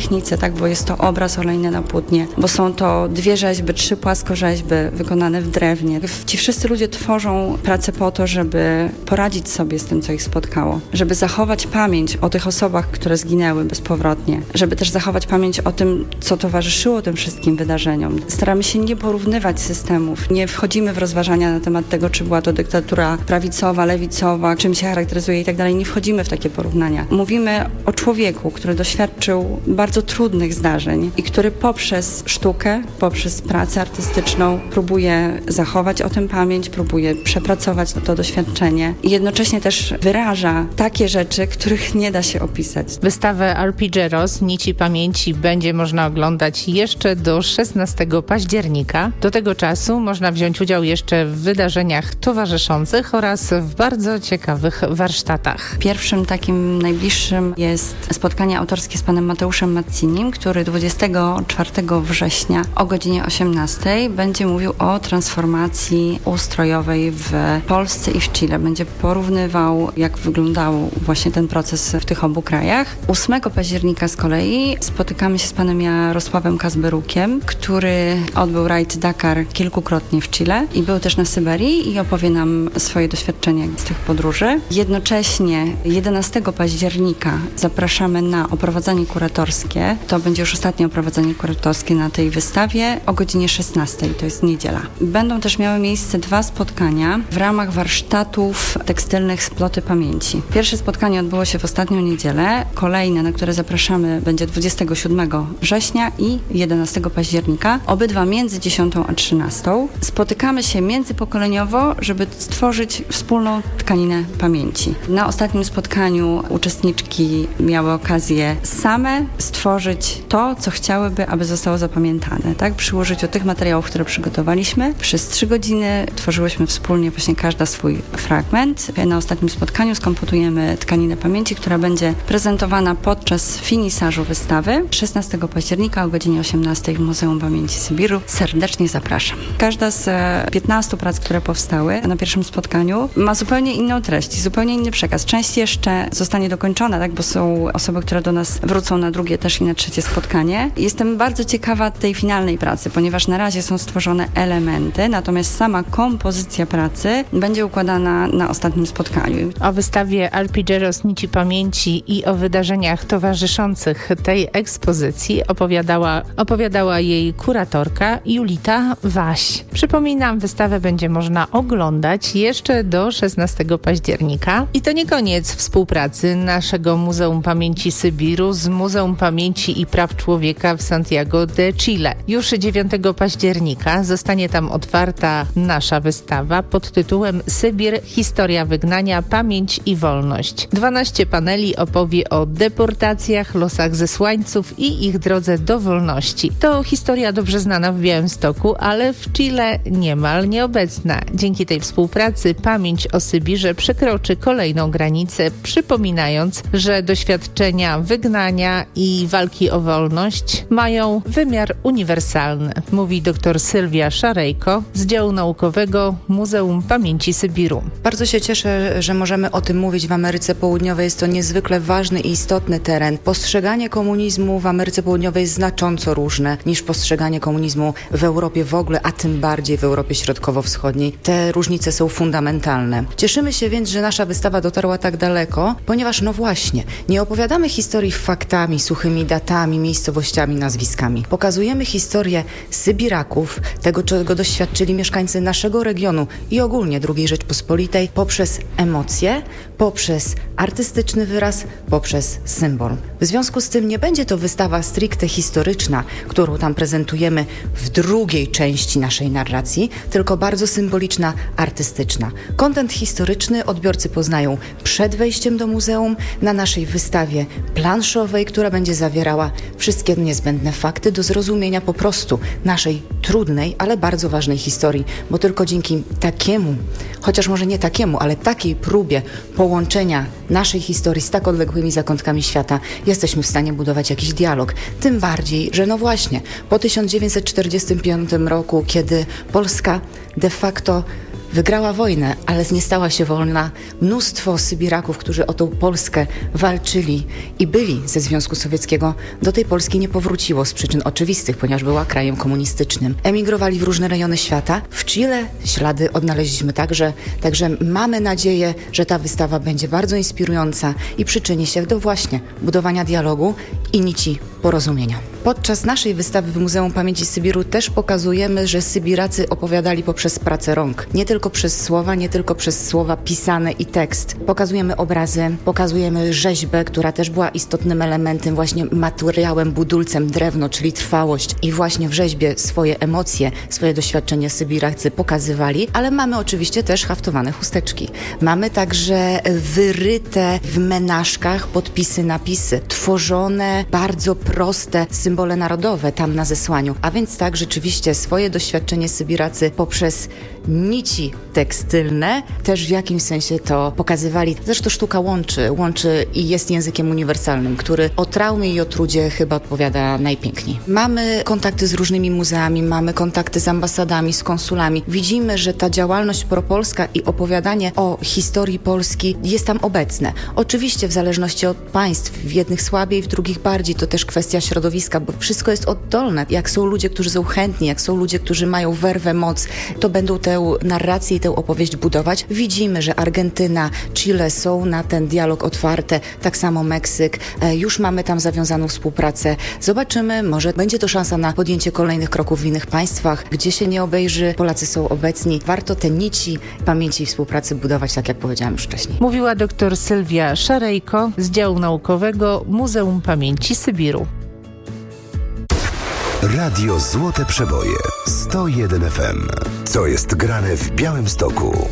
technice, tak, bo jest to obraz olejny na płótnie, bo są to 2 rzeźby, 3 płaskorzeźby wykonane w drewnie. Ci wszyscy ludzie tworzą pracę po to, żeby poradzić sobie z tym, co ich spotkało, żeby zachować pamięć o tych osobach, które zginęły bezpowrotnie, żeby też zachować pamięć o tym, co towarzyszyło tym wszystkim wydarzeniom. Staramy się nie porównywać systemów, nie wchodzimy w rozważania na temat tego, czy była to dyktatura prawicowa, lewicowa, czym się charakteryzuje i tak dalej. Nie wchodzimy w takie porównania. Mówimy o człowieku, który doświadczył bardzo trudnych zdarzeń i który poprzez sztukę, poprzez pracę artystyczną próbuje zachować o tym pamięć, próbuje przepracować to doświadczenie i jednocześnie też wyraża takie rzeczy, których nie da się opisać. Wystawę Arpeggios Nici Pamięci będzie można oglądać jeszcze do 16 października. Do tego czasu można wziąć udział jeszcze w wydarzeniach towarzyszących oraz w bardzo ciekawych warsztatach. Pierwszym takim najbliższym jest spotkanie autorskie z panem Mateuszem Mazzinim, który 24 września o godzinie 18 będzie mówił o transformacji ustrojowej w Polsce i w Chile. Będzie porównywał, jak wyglądał właśnie ten proces w tych obu krajach. 8 października z kolei spotykamy się z panem Jarosławem Kazberukiem, który odbył rajd Dakar kilkukrotnie w Chile i był też na Syberii i opowie nam swoje doświadczenia z tych podróży. Jednocześnie 11 października zapraszamy na oprowadzanie kuratorskie. To będzie już ostatnie oprowadzanie kuratorskie na tej wystawie o godzinie 16. To jest niedziela. Będą też miały miejsce 2 spotkania w ramach warsztatów tekstylnych Sploty Pamięci. Pierwsze spotkanie odbyło się w ostatnią niedzielę. Kolejne, na które zapraszamy, będzie 27 września i 11 października. Obydwa między 10 a 13. Spotykamy się międzypokoleniowo, żeby stworzyć wspólną tkaninę pamięci. Na ostatnim spotkaniu uczestniczki miały okazję same stworzyć to, co chciałyby, aby zostało zapamiętane. Tak? Przy użyciu tych materiałów, które przygotowaliśmy. Przez 3 godziny tworzyłyśmy wspólnie właśnie każda swój fragment. Na ostatnim spotkaniu skomputujemy tkaninę pamięci, która będzie prezentowana podczas finisażu wystawy 16 października o godzinie 18 w Muzeum Pamięci Sybiru. Serdecznie zapraszam. Każda z 15 prac, które powstały na pierwszym spotkaniu, ma zupełnie inną treść, zupełnie inny przekaz. Część jeszcze zostanie dokończona, tak, bo są osoby, które do nas wrócą na drugie też i na trzecie spotkanie. Jestem bardzo ciekawa tej finalnej pracy, ponieważ na razie są stworzone elementy, natomiast sama kompozycja pracy będzie układana na ostatnim spotkaniu. O wystawie Arpeggios Nici Pamięci i o wydarzeniach towarzyszących tej ekspozycji opowiadała jej kuratorka Julita Waś. Przypominam, wystawę będzie można oglądać jeszcze do 16 października. I to nie koniec współpracy naszego Muzeum Pamięci Sybiru z Muzeum Pamięci i Praw Człowieka w Santiago de Chile. Już 9 października zostanie tam otwarta nasza wystawa pod tytułem Sybir – Historia wygnania, pamięć i wolność. 12 paneli opowie o deportacjach, losach zesłańców i ich drodze do wolności. To historia dobrze znana w Białymstoku, ale w Chile niemal nieobecna. Dzięki tej współpracy pamięć o Sybirze przekroczy kolejną granicę, przypominając, że doświadczenia wygnania i walki o wolność mają wymiar uniwersalny, mówi dr Sylwia Szarejko z działu naukowego Muzeum Pamięci Sybiru. Bardzo się cieszę, że możemy o tym mówić w Ameryce Południowej. Jest to niezwykle ważny i istotny teren. Postrzeganie komunizmu w Ameryce Południowej jest znacząco różne niż postrzeganie komunizmu w Europie w ogóle, a tym bardziej w Europie Środkowo-Wschodniej. Te różnice są fundamentalne. Cieszymy się więc, że nasza wystawa dotarła tak daleko, ponieważ no właśnie, nie opowiadamy historii faktami, suchymi datami, miejscowościami, nazwiskami. Pokazujemy historię Sybiraków, tego, czego doświadczyli mieszkańcy naszego regionu i ogólnie II Rzeczpospolitej poprzez emocje, poprzez artystyczny wyraz, poprzez symbol. W związku z tym nie będzie to wystawa stricte historyczna, którą tam prezentujemy w drugiej części naszej narracji, tylko bardzo symboliczna, artystyczna. Kontent historyczny odbiorcy poznają przed wejściem do muzeum na naszej wystawie planszowej, która będzie zawierała wszystkie niezbędne fakty do zrozumienia po prostu naszej trudnej, ale bardzo ważnej historii, bo tylko dzięki takiemu, chociaż może nie takiemu, ale takiej próbie połączenia naszej historii z tak odległymi zakątkami świata jesteśmy w stanie budować jakiś dialog. Tym bardziej, że no właśnie, po 1945 roku, kiedy Polska de facto wygrała wojnę, ale nie stała się wolna. Mnóstwo Sybiraków, którzy o tą Polskę walczyli i byli ze Związku Sowieckiego, do tej Polski nie powróciło z przyczyn oczywistych, ponieważ była krajem komunistycznym. Emigrowali w różne rejony świata. W Chile ślady odnaleźliśmy także mamy nadzieję, że ta wystawa będzie bardzo inspirująca i przyczyni się do właśnie budowania dialogu i nici porozumienia. Podczas naszej wystawy w Muzeum Pamięci Sybiru też pokazujemy, że Sybiracy opowiadali poprzez pracę rąk. Nie tylko przez słowa pisane i tekst. Pokazujemy obrazy, pokazujemy rzeźbę, która też była istotnym elementem, właśnie materiałem, budulcem, drewno, czyli trwałość. I właśnie w rzeźbie swoje emocje, swoje doświadczenie Sybiracy pokazywali, ale mamy oczywiście też haftowane chusteczki. Mamy także wyryte w menażkach podpisy, napisy, tworzone bardzo proste symbole narodowe tam na zesłaniu. A więc tak, rzeczywiście swoje doświadczenie Sybiracy poprzez nici tekstylne też w jakimś sensie to pokazywali. Zresztą sztuka łączy i jest językiem uniwersalnym, który o traumie i o trudzie chyba odpowiada najpiękniej. Mamy kontakty z różnymi muzeami, mamy kontakty z ambasadami, z konsulami. Widzimy, że ta działalność propolska i opowiadanie o historii Polski jest tam obecne. Oczywiście w zależności od państw, w jednych słabiej, w drugich bardziej, to też kwestia środowiska, bo wszystko jest oddolne. Jak są ludzie, którzy są chętni, jak są ludzie, którzy mają werwę, moc, to będą tę narrację i tę opowieść budować. Widzimy, że Argentyna, Chile są na ten dialog otwarte, tak samo Meksyk. Już mamy tam zawiązaną współpracę. Zobaczymy, może będzie to szansa na podjęcie kolejnych kroków w innych państwach, gdzie się nie obejrzy. Polacy są obecni. Warto te nici pamięci i współpracy budować, tak jak powiedziałam już wcześniej. Mówiła dr Sylwia Szarejko z działu naukowego Muzeum Pamięci Sybiru. Radio Złote Przeboje 101 FM. Co jest grane w Białymstoku?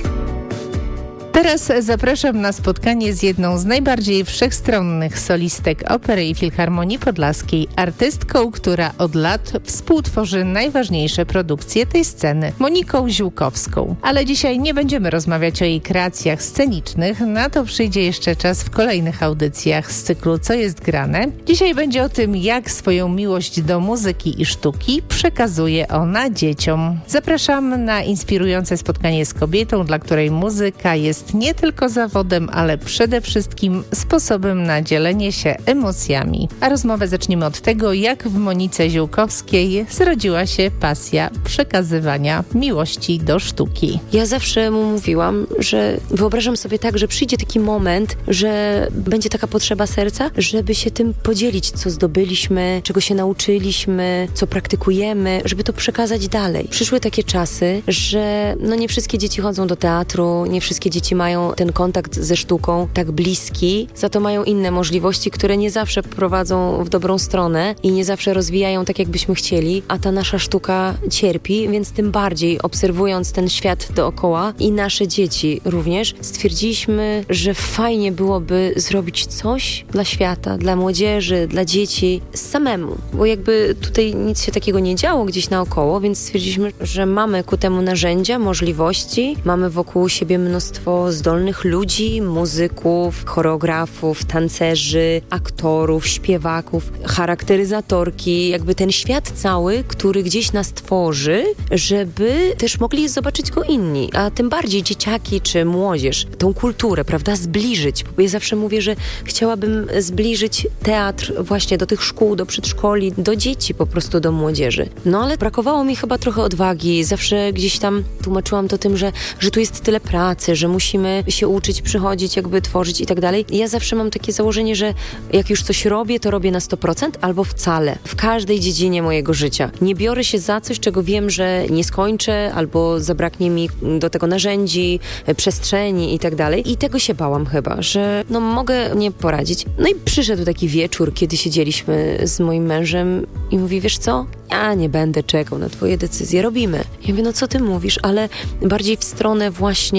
Teraz zapraszam na spotkanie z jedną z najbardziej wszechstronnych solistek Opery i Filharmonii Podlaskiej, artystką, która od lat współtworzy najważniejsze produkcje tej sceny, Moniką Ziółkowską. Ale dzisiaj nie będziemy rozmawiać o jej kreacjach scenicznych, na to przyjdzie jeszcze czas w kolejnych audycjach z cyklu Co jest grane. Dzisiaj będzie o tym, jak swoją miłość do muzyki i sztuki przekazuje ona dzieciom. Zapraszam na inspirujące spotkanie z kobietą, dla której muzyka jest nie tylko zawodem, ale przede wszystkim sposobem na dzielenie się emocjami. A rozmowę zaczniemy od tego, jak w Monice Ziółkowskiej zrodziła się pasja przekazywania miłości do sztuki. Ja zawsze mu mówiłam, że wyobrażam sobie tak, że przyjdzie taki moment, że będzie taka potrzeba serca, żeby się tym podzielić, co zdobyliśmy, czego się nauczyliśmy, co praktykujemy, żeby to przekazać dalej. Przyszły takie czasy, że nie wszystkie dzieci chodzą do teatru, nie wszystkie dzieci mają ten kontakt ze sztuką tak bliski, za to mają inne możliwości, które nie zawsze prowadzą w dobrą stronę i nie zawsze rozwijają tak, jakbyśmy chcieli, a ta nasza sztuka cierpi, więc tym bardziej obserwując ten świat dookoła i nasze dzieci również, stwierdziliśmy, że fajnie byłoby zrobić coś dla świata, dla młodzieży, dla dzieci samemu, bo jakby tutaj nic się takiego nie działo gdzieś naokoło, więc stwierdziliśmy, że mamy ku temu narzędzia, możliwości, mamy wokół siebie mnóstwo zdolnych ludzi, muzyków, choreografów, tancerzy, aktorów, śpiewaków, charakteryzatorki, jakby ten świat cały, który gdzieś nas tworzy, żeby też mogli zobaczyć go inni, a tym bardziej dzieciaki czy młodzież, tą kulturę, prawda, zbliżyć. Bo ja zawsze mówię, że chciałabym zbliżyć teatr właśnie do tych szkół, do przedszkoli, do dzieci, po prostu do młodzieży. Ale brakowało mi chyba trochę odwagi. Zawsze gdzieś tam tłumaczyłam to tym, że tu jest tyle pracy, że musimy się uczyć, przychodzić, jakby tworzyć i tak dalej. Ja zawsze mam takie założenie, że jak już coś robię, to robię na 100% albo wcale. W każdej dziedzinie mojego życia. Nie biorę się za coś, czego wiem, że nie skończę, albo zabraknie mi do tego narzędzi, przestrzeni i tak dalej. I tego się bałam chyba, że mogę nie poradzić. I przyszedł taki wieczór, kiedy siedzieliśmy z moim mężem i mówi, wiesz co? Ja nie będę czekał na twoje decyzje, robimy. Ja mówię, co ty mówisz, ale bardziej w stronę właśnie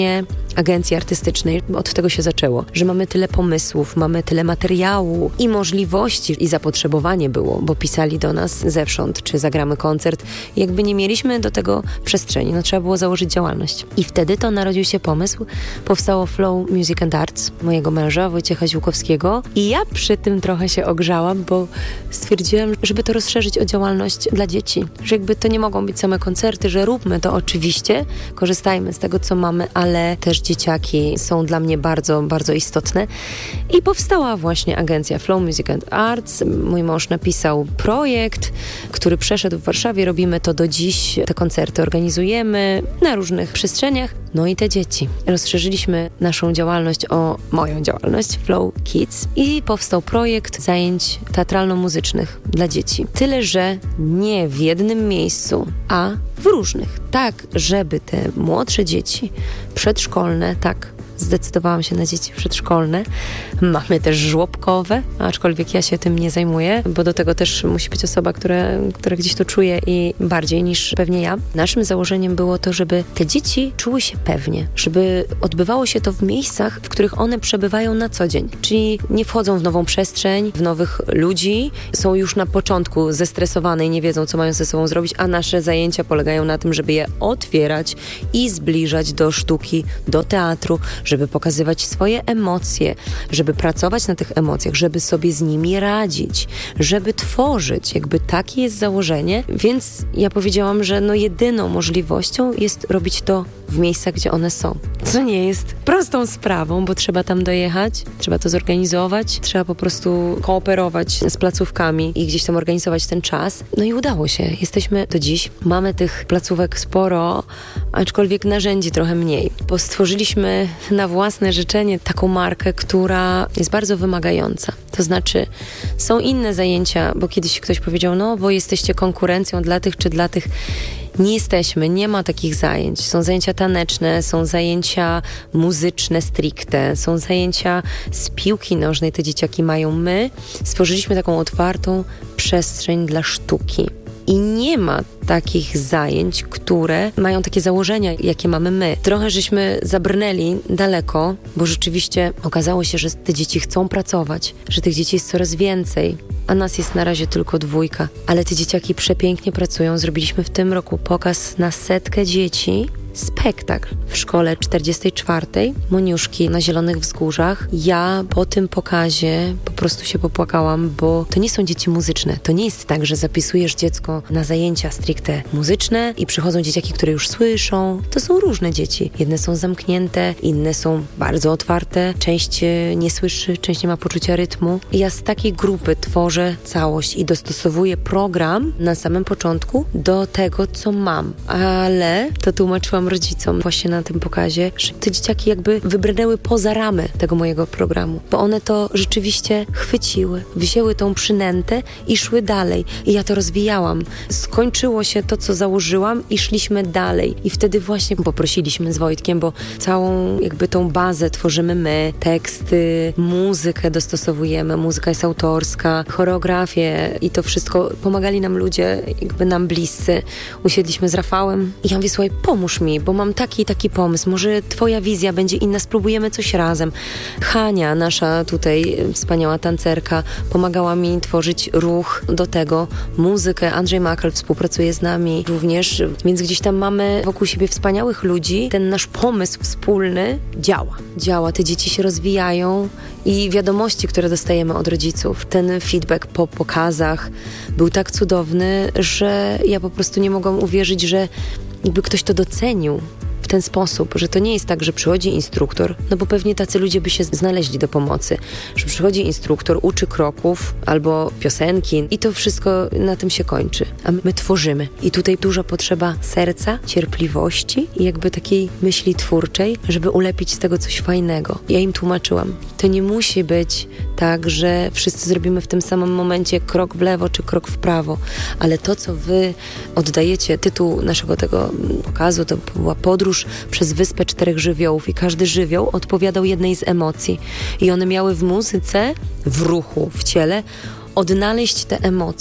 agencji artystycznej. Od tego się zaczęło, że mamy tyle pomysłów, mamy tyle materiału i możliwości i zapotrzebowanie było, bo pisali do nas zewsząd, czy zagramy koncert. I jakby nie mieliśmy do tego przestrzeni, no trzeba było założyć działalność. I wtedy to narodził się pomysł, powstało Flow Music and Arts mojego męża, Wojciecha Ziółkowskiego i ja przy tym trochę się ogrzałam, bo stwierdziłam, żeby to rozszerzyć o działalność dla dzieci, że jakby to nie mogą być same koncerty, że róbmy to oczywiście, korzystajmy z tego, co mamy, ale też dzieciaki są dla mnie bardzo, bardzo istotne. I powstała właśnie agencja Flow Music and Arts. Mój mąż napisał projekt, który przeszedł w Warszawie. Robimy to do dziś. Te koncerty organizujemy na różnych przestrzeniach. No i te dzieci. Rozszerzyliśmy naszą działalność o moją działalność Flow Kids i powstał projekt zajęć teatralno-muzycznych dla dzieci. Tyle, że nie w jednym miejscu, a w różnych. Tak, żeby te młodsze dzieci, przedszkolne, tak, zdecydowałam się na dzieci przedszkolne. Mamy też żłobkowe, aczkolwiek ja się tym nie zajmuję, bo do tego też musi być osoba, która gdzieś to czuje i bardziej niż pewnie ja. Naszym założeniem było to, żeby te dzieci czuły się pewnie, żeby odbywało się to w miejscach, w których one przebywają na co dzień. Czyli nie wchodzą w nową przestrzeń, w nowych ludzi, są już na początku zestresowane i nie wiedzą, co mają ze sobą zrobić, a nasze zajęcia polegają na tym, żeby je otwierać i zbliżać do sztuki, do teatru, żeby pokazywać swoje emocje, żeby pracować na tych emocjach, żeby sobie z nimi radzić, żeby tworzyć. Jakby takie jest założenie, więc ja powiedziałam, że jedyną możliwością jest robić to w miejscach, gdzie one są. Co nie jest prostą sprawą, bo trzeba tam dojechać, trzeba to zorganizować, trzeba po prostu kooperować z placówkami i gdzieś tam organizować ten czas. No i udało się. Jesteśmy do dziś. Mamy tych placówek sporo, aczkolwiek narzędzi trochę mniej. Bo stworzyliśmy na własne życzenie taką markę, która jest bardzo wymagająca. To znaczy, są inne zajęcia, bo kiedyś ktoś powiedział, bo jesteście konkurencją dla tych czy dla tych. Nie jesteśmy, nie ma takich zajęć. Są zajęcia taneczne, są zajęcia muzyczne stricte, są zajęcia z piłki nożnej, te dzieciaki mają. My stworzyliśmy taką otwartą przestrzeń dla sztuki. I nie ma takich zajęć, które mają takie założenia, jakie mamy my. Trochę żeśmy zabrnęli daleko, bo rzeczywiście okazało się, że te dzieci chcą pracować, że tych dzieci jest coraz więcej, a nas jest na razie tylko 2. Ale te dzieciaki przepięknie pracują. Zrobiliśmy w tym roku pokaz na 100 dzieci. Spektakl w szkole 44. Moniuszki na Zielonych Wzgórzach. Ja po tym pokazie po prostu się popłakałam, bo to nie są dzieci muzyczne. To nie jest tak, że zapisujesz dziecko na zajęcia stricte muzyczne i przychodzą dzieciaki, które już słyszą. To są różne dzieci. Jedne są zamknięte, inne są bardzo otwarte. Część nie słyszy, część nie ma poczucia rytmu. I ja z takiej grupy tworzę całość i dostosowuję program na samym początku do tego, co mam. Ale to tłumaczyłam rodzicom właśnie na tym pokazie, że te dzieciaki jakby wybrnęły poza ramy tego mojego programu, bo one to rzeczywiście chwyciły, wzięły tą przynętę i szły dalej. I ja to rozwijałam. Skończyło się to, co założyłam i szliśmy dalej. I wtedy właśnie poprosiliśmy z Wojtkiem, bo całą jakby tą bazę tworzymy my, teksty, muzykę dostosowujemy, muzyka jest autorska, choreografię i to wszystko pomagali nam ludzie, jakby nam bliscy. Usiedliśmy z Rafałem i ja mówię, słuchaj, pomóż mi, bo mam taki pomysł, może twoja wizja będzie inna, spróbujemy coś razem. Hania, nasza tutaj wspaniała tancerka, pomagała mi tworzyć ruch do tego, muzykę. Andrzej Makal współpracuje z nami również, więc gdzieś tam mamy wokół siebie wspaniałych ludzi. Ten nasz pomysł wspólny działa. Te dzieci się rozwijają i wiadomości, które dostajemy od rodziców, ten feedback po pokazach był tak cudowny, że ja po prostu nie mogłam uwierzyć, że jakby ktoś to docenił w ten sposób, że to nie jest tak, że przychodzi instruktor, no bo pewnie tacy ludzie by się znaleźli do pomocy, że przychodzi instruktor, uczy kroków albo piosenki i to wszystko na tym się kończy. A my tworzymy. I tutaj duża potrzeba serca, cierpliwości i jakby takiej myśli twórczej, żeby ulepić z tego coś fajnego. Ja im tłumaczyłam. To nie musi być tak, że wszyscy zrobimy w tym samym momencie krok w lewo czy krok w prawo, ale to, co wy oddajecie, tytuł naszego tego pokazu, to była podróż przez wyspę 4 żywiołów i każdy żywioł odpowiadał jednej z emocji i one miały w muzyce, w ruchu, w ciele odnaleźć te emocje.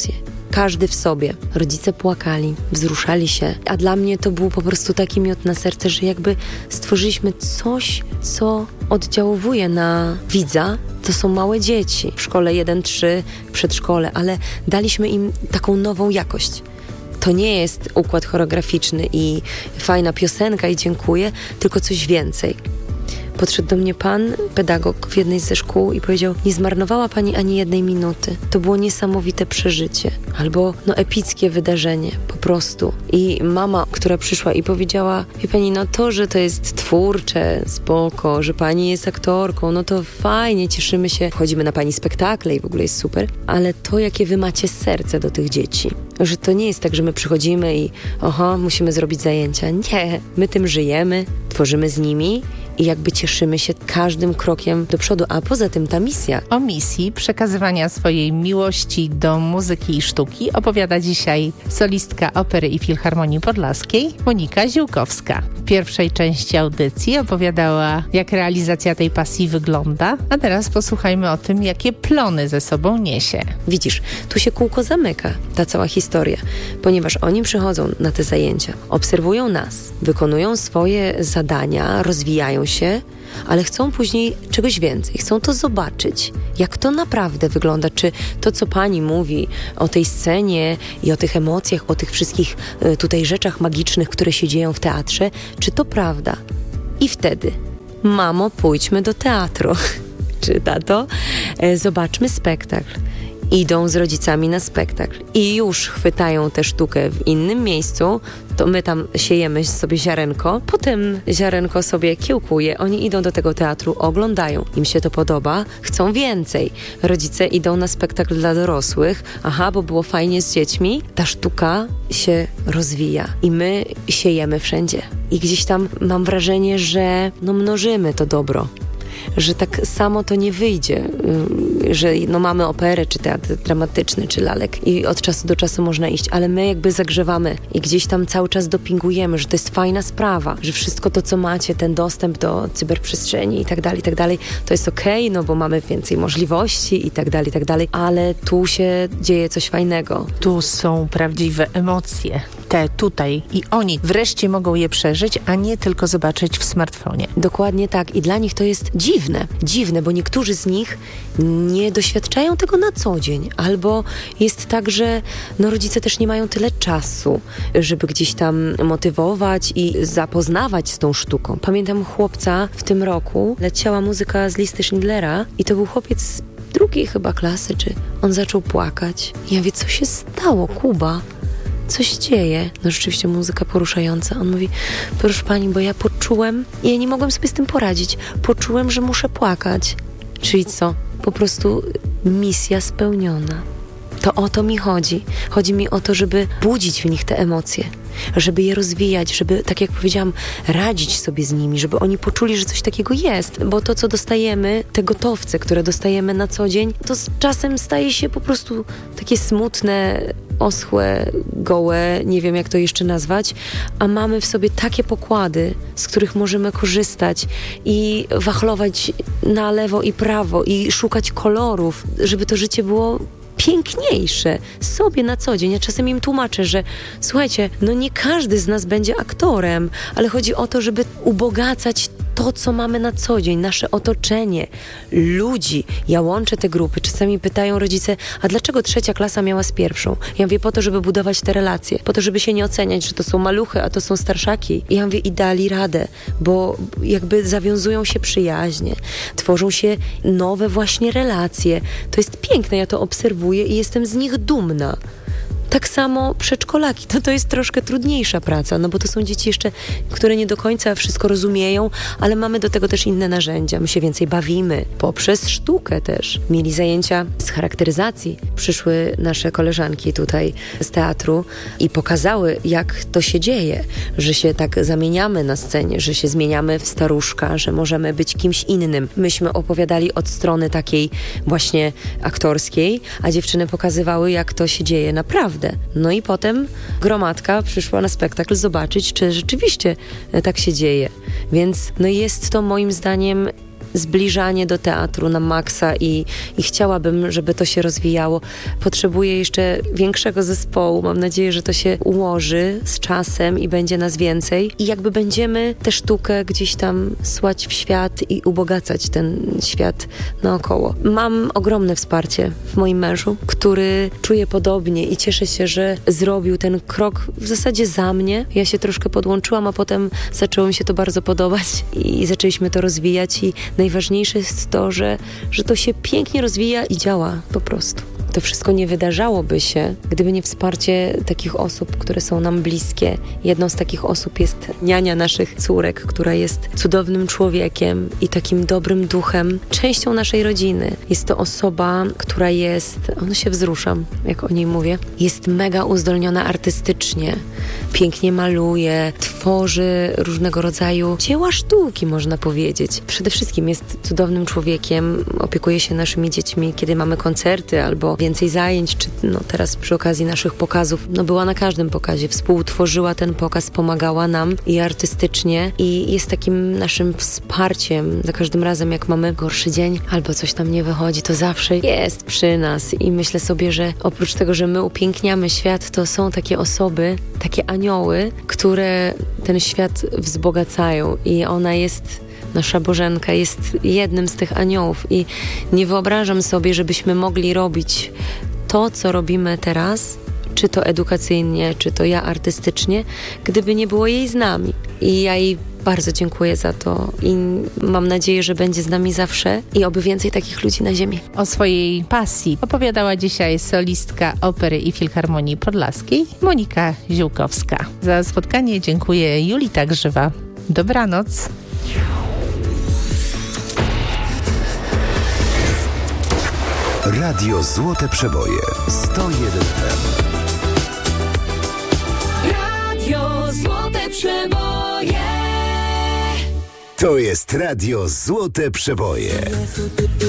każdy w sobie. Rodzice płakali, wzruszali się, a dla mnie to był po prostu taki miód na serce, że jakby stworzyliśmy coś, co oddziałuje na widza. To są małe dzieci w szkole 1-3, w przedszkole, ale daliśmy im taką nową jakość. To nie jest układ choreograficzny i fajna piosenka i dziękuję, tylko coś więcej. Podszedł do mnie pan, pedagog w jednej ze szkół i powiedział: nie zmarnowała pani ani jednej minuty. To było niesamowite przeżycie. Albo epickie wydarzenie, po prostu. I mama, która przyszła i powiedziała: wie pani, to, że to jest twórcze, spoko, że pani jest aktorką, to fajnie, cieszymy się. Wchodzimy na pani spektakle i w ogóle jest super. Ale to, jakie wy macie serce do tych dzieci. Że to nie jest tak, że my przychodzimy i musimy zrobić zajęcia. Nie, my tym żyjemy, tworzymy z nimi i jakby cieszymy się każdym krokiem do przodu. A poza tym ta misja. O misji przekazywania swojej miłości do muzyki i sztuki opowiada dzisiaj solistka Opery i Filharmonii Podlaskiej Monika Ziółkowska. W pierwszej części audycji opowiadała, jak realizacja tej pasji wygląda, a teraz posłuchajmy o tym, jakie plony ze sobą niesie. Widzisz, tu się kółko zamyka, ta cała historia, ponieważ oni przychodzą na te zajęcia, obserwują nas, wykonują swoje zadania, rozwijają się, ale chcą później czegoś więcej. Chcą to zobaczyć, jak to naprawdę wygląda. Czy to, co pani mówi o tej scenie i o tych emocjach, o tych wszystkich tutaj rzeczach magicznych, które się dzieją w teatrze, czy to prawda? I wtedy: mamo, pójdźmy do teatru. Czy tato? Zobaczmy spektakl. Idą z rodzicami na spektakl i już chwytają tę sztukę w innym miejscu, to my tam siejemy sobie ziarenko, potem ziarenko sobie kiełkuje, oni idą do tego teatru, oglądają, im się to podoba, chcą więcej. Rodzice idą na spektakl dla dorosłych, bo było fajnie z dziećmi, ta sztuka się rozwija i my siejemy wszędzie. I gdzieś tam mam wrażenie, że mnożymy to dobro. Że tak samo to nie wyjdzie, że mamy operę, czy teatr dramatyczny, czy lalek i od czasu do czasu można iść, ale my jakby zagrzewamy i gdzieś tam cały czas dopingujemy, że to jest fajna sprawa, że wszystko to, co macie, ten dostęp do cyberprzestrzeni i tak dalej, to jest okej, bo mamy więcej możliwości i tak dalej, ale tu się dzieje coś fajnego. Tu są prawdziwe emocje, te tutaj i oni wreszcie mogą je przeżyć, a nie tylko zobaczyć w smartfonie. Dokładnie tak i dla nich to jest dziwne, bo niektórzy z nich nie doświadczają tego na co dzień, albo jest tak, że rodzice też nie mają tyle czasu, żeby gdzieś tam motywować i zapoznawać z tą sztuką. Pamiętam chłopca w tym roku, leciała muzyka z listy Schindlera i to był chłopiec z drugiej chyba klasy, czy on zaczął płakać. Ja mówię, co się stało, Kuba? Co się dzieje? Rzeczywiście muzyka poruszająca. On mówi: proszę pani, bo ja poczułem i ja nie mogłem sobie z tym poradzić. Poczułem, że muszę płakać. Czyli co? Po prostu misja spełniona. To o to mi chodzi. Chodzi mi o to, żeby budzić w nich te emocje, żeby je rozwijać, żeby, tak jak powiedziałam, radzić sobie z nimi, żeby oni poczuli, że coś takiego jest. Bo to, co dostajemy, te gotowce, które dostajemy na co dzień, to z czasem staje się po prostu takie smutne, oschłe, gołe, nie wiem jak to jeszcze nazwać, a mamy w sobie takie pokłady, z których możemy korzystać i wachlować na lewo i prawo i szukać kolorów, żeby to życie było piękniejsze sobie na co dzień. Ja czasem im tłumaczę, że słuchajcie, nie każdy z nas będzie aktorem, ale chodzi o to, żeby ubogacać to, co mamy na co dzień, nasze otoczenie, ludzi. Ja łączę te grupy. Czasami pytają rodzice: a dlaczego 3. klasa miała z 1? Ja mówię: po to, żeby budować te relacje, po to, żeby się nie oceniać, że to są maluchy, a to są starszaki. I ja mówię: i dali radę, bo jakby zawiązują się przyjaźnie, tworzą się nowe właśnie relacje. To jest piękne, ja to obserwuję i jestem z nich dumna. Tak samo przedszkolaki, to jest troszkę trudniejsza praca, bo to są dzieci jeszcze, które nie do końca wszystko rozumieją, ale mamy do tego też inne narzędzia. My się więcej bawimy, poprzez sztukę też. Mieli zajęcia z charakteryzacji. Przyszły nasze koleżanki tutaj z teatru i pokazały, jak to się dzieje, że się tak zamieniamy na scenie, że się zmieniamy w staruszka, że możemy być kimś innym. Myśmy opowiadali od strony takiej właśnie aktorskiej, a dziewczyny pokazywały, jak to się dzieje naprawdę. I potem gromadka przyszła na spektakl zobaczyć, czy rzeczywiście tak się dzieje. Więc jest to moim zdaniem zbliżanie do teatru na maksa i chciałabym, żeby to się rozwijało. Potrzebuję jeszcze większego zespołu. Mam nadzieję, że to się ułoży z czasem i będzie nas więcej. I jakby będziemy tę sztukę gdzieś tam słać w świat i ubogacać ten świat naokoło. Mam ogromne wsparcie w moim mężu, który czuje podobnie i cieszę się, że zrobił ten krok w zasadzie za mnie. Ja się troszkę podłączyłam, a potem zaczęło mi się to bardzo podobać i zaczęliśmy to rozwijać i najważniejsze jest to, że to się pięknie rozwija i działa po prostu. To wszystko nie wydarzałoby się, gdyby nie wsparcie takich osób, które są nam bliskie. Jedną z takich osób jest niania naszych córek, która jest cudownym człowiekiem i takim dobrym duchem, częścią naszej rodziny. Jest to osoba, która jest, się wzruszam, jak o niej mówię, jest mega uzdolniona artystycznie, pięknie maluje, tworzy różnego rodzaju dzieła sztuki, można powiedzieć. Przede wszystkim jest cudownym człowiekiem, opiekuje się naszymi dziećmi, kiedy mamy koncerty albo więcej zajęć, czy teraz przy okazji naszych pokazów, była na każdym pokazie, współtworzyła ten pokaz, pomagała nam i artystycznie i jest takim naszym wsparciem. Za każdym razem, jak mamy gorszy dzień albo coś tam nie wychodzi, to zawsze jest przy nas i myślę sobie, że oprócz tego, że my upiękniamy świat, to są takie osoby, takie anioły, które ten świat wzbogacają i ona jest... Nasza Bożenka jest jednym z tych aniołów i nie wyobrażam sobie, żebyśmy mogli robić to, co robimy teraz, czy to edukacyjnie, czy to ja artystycznie, gdyby nie było jej z nami. I ja jej bardzo dziękuję za to i mam nadzieję, że będzie z nami zawsze i oby więcej takich ludzi na ziemi. O swojej pasji opowiadała dzisiaj solistka Opery i Filharmonii Podlaskiej Monika Ziółkowska. Za spotkanie dziękuję Julita Grzywa. Dobranoc. Radio Złote Przeboje 101 FM. Radio Złote Przeboje. To jest Radio Złote Przeboje.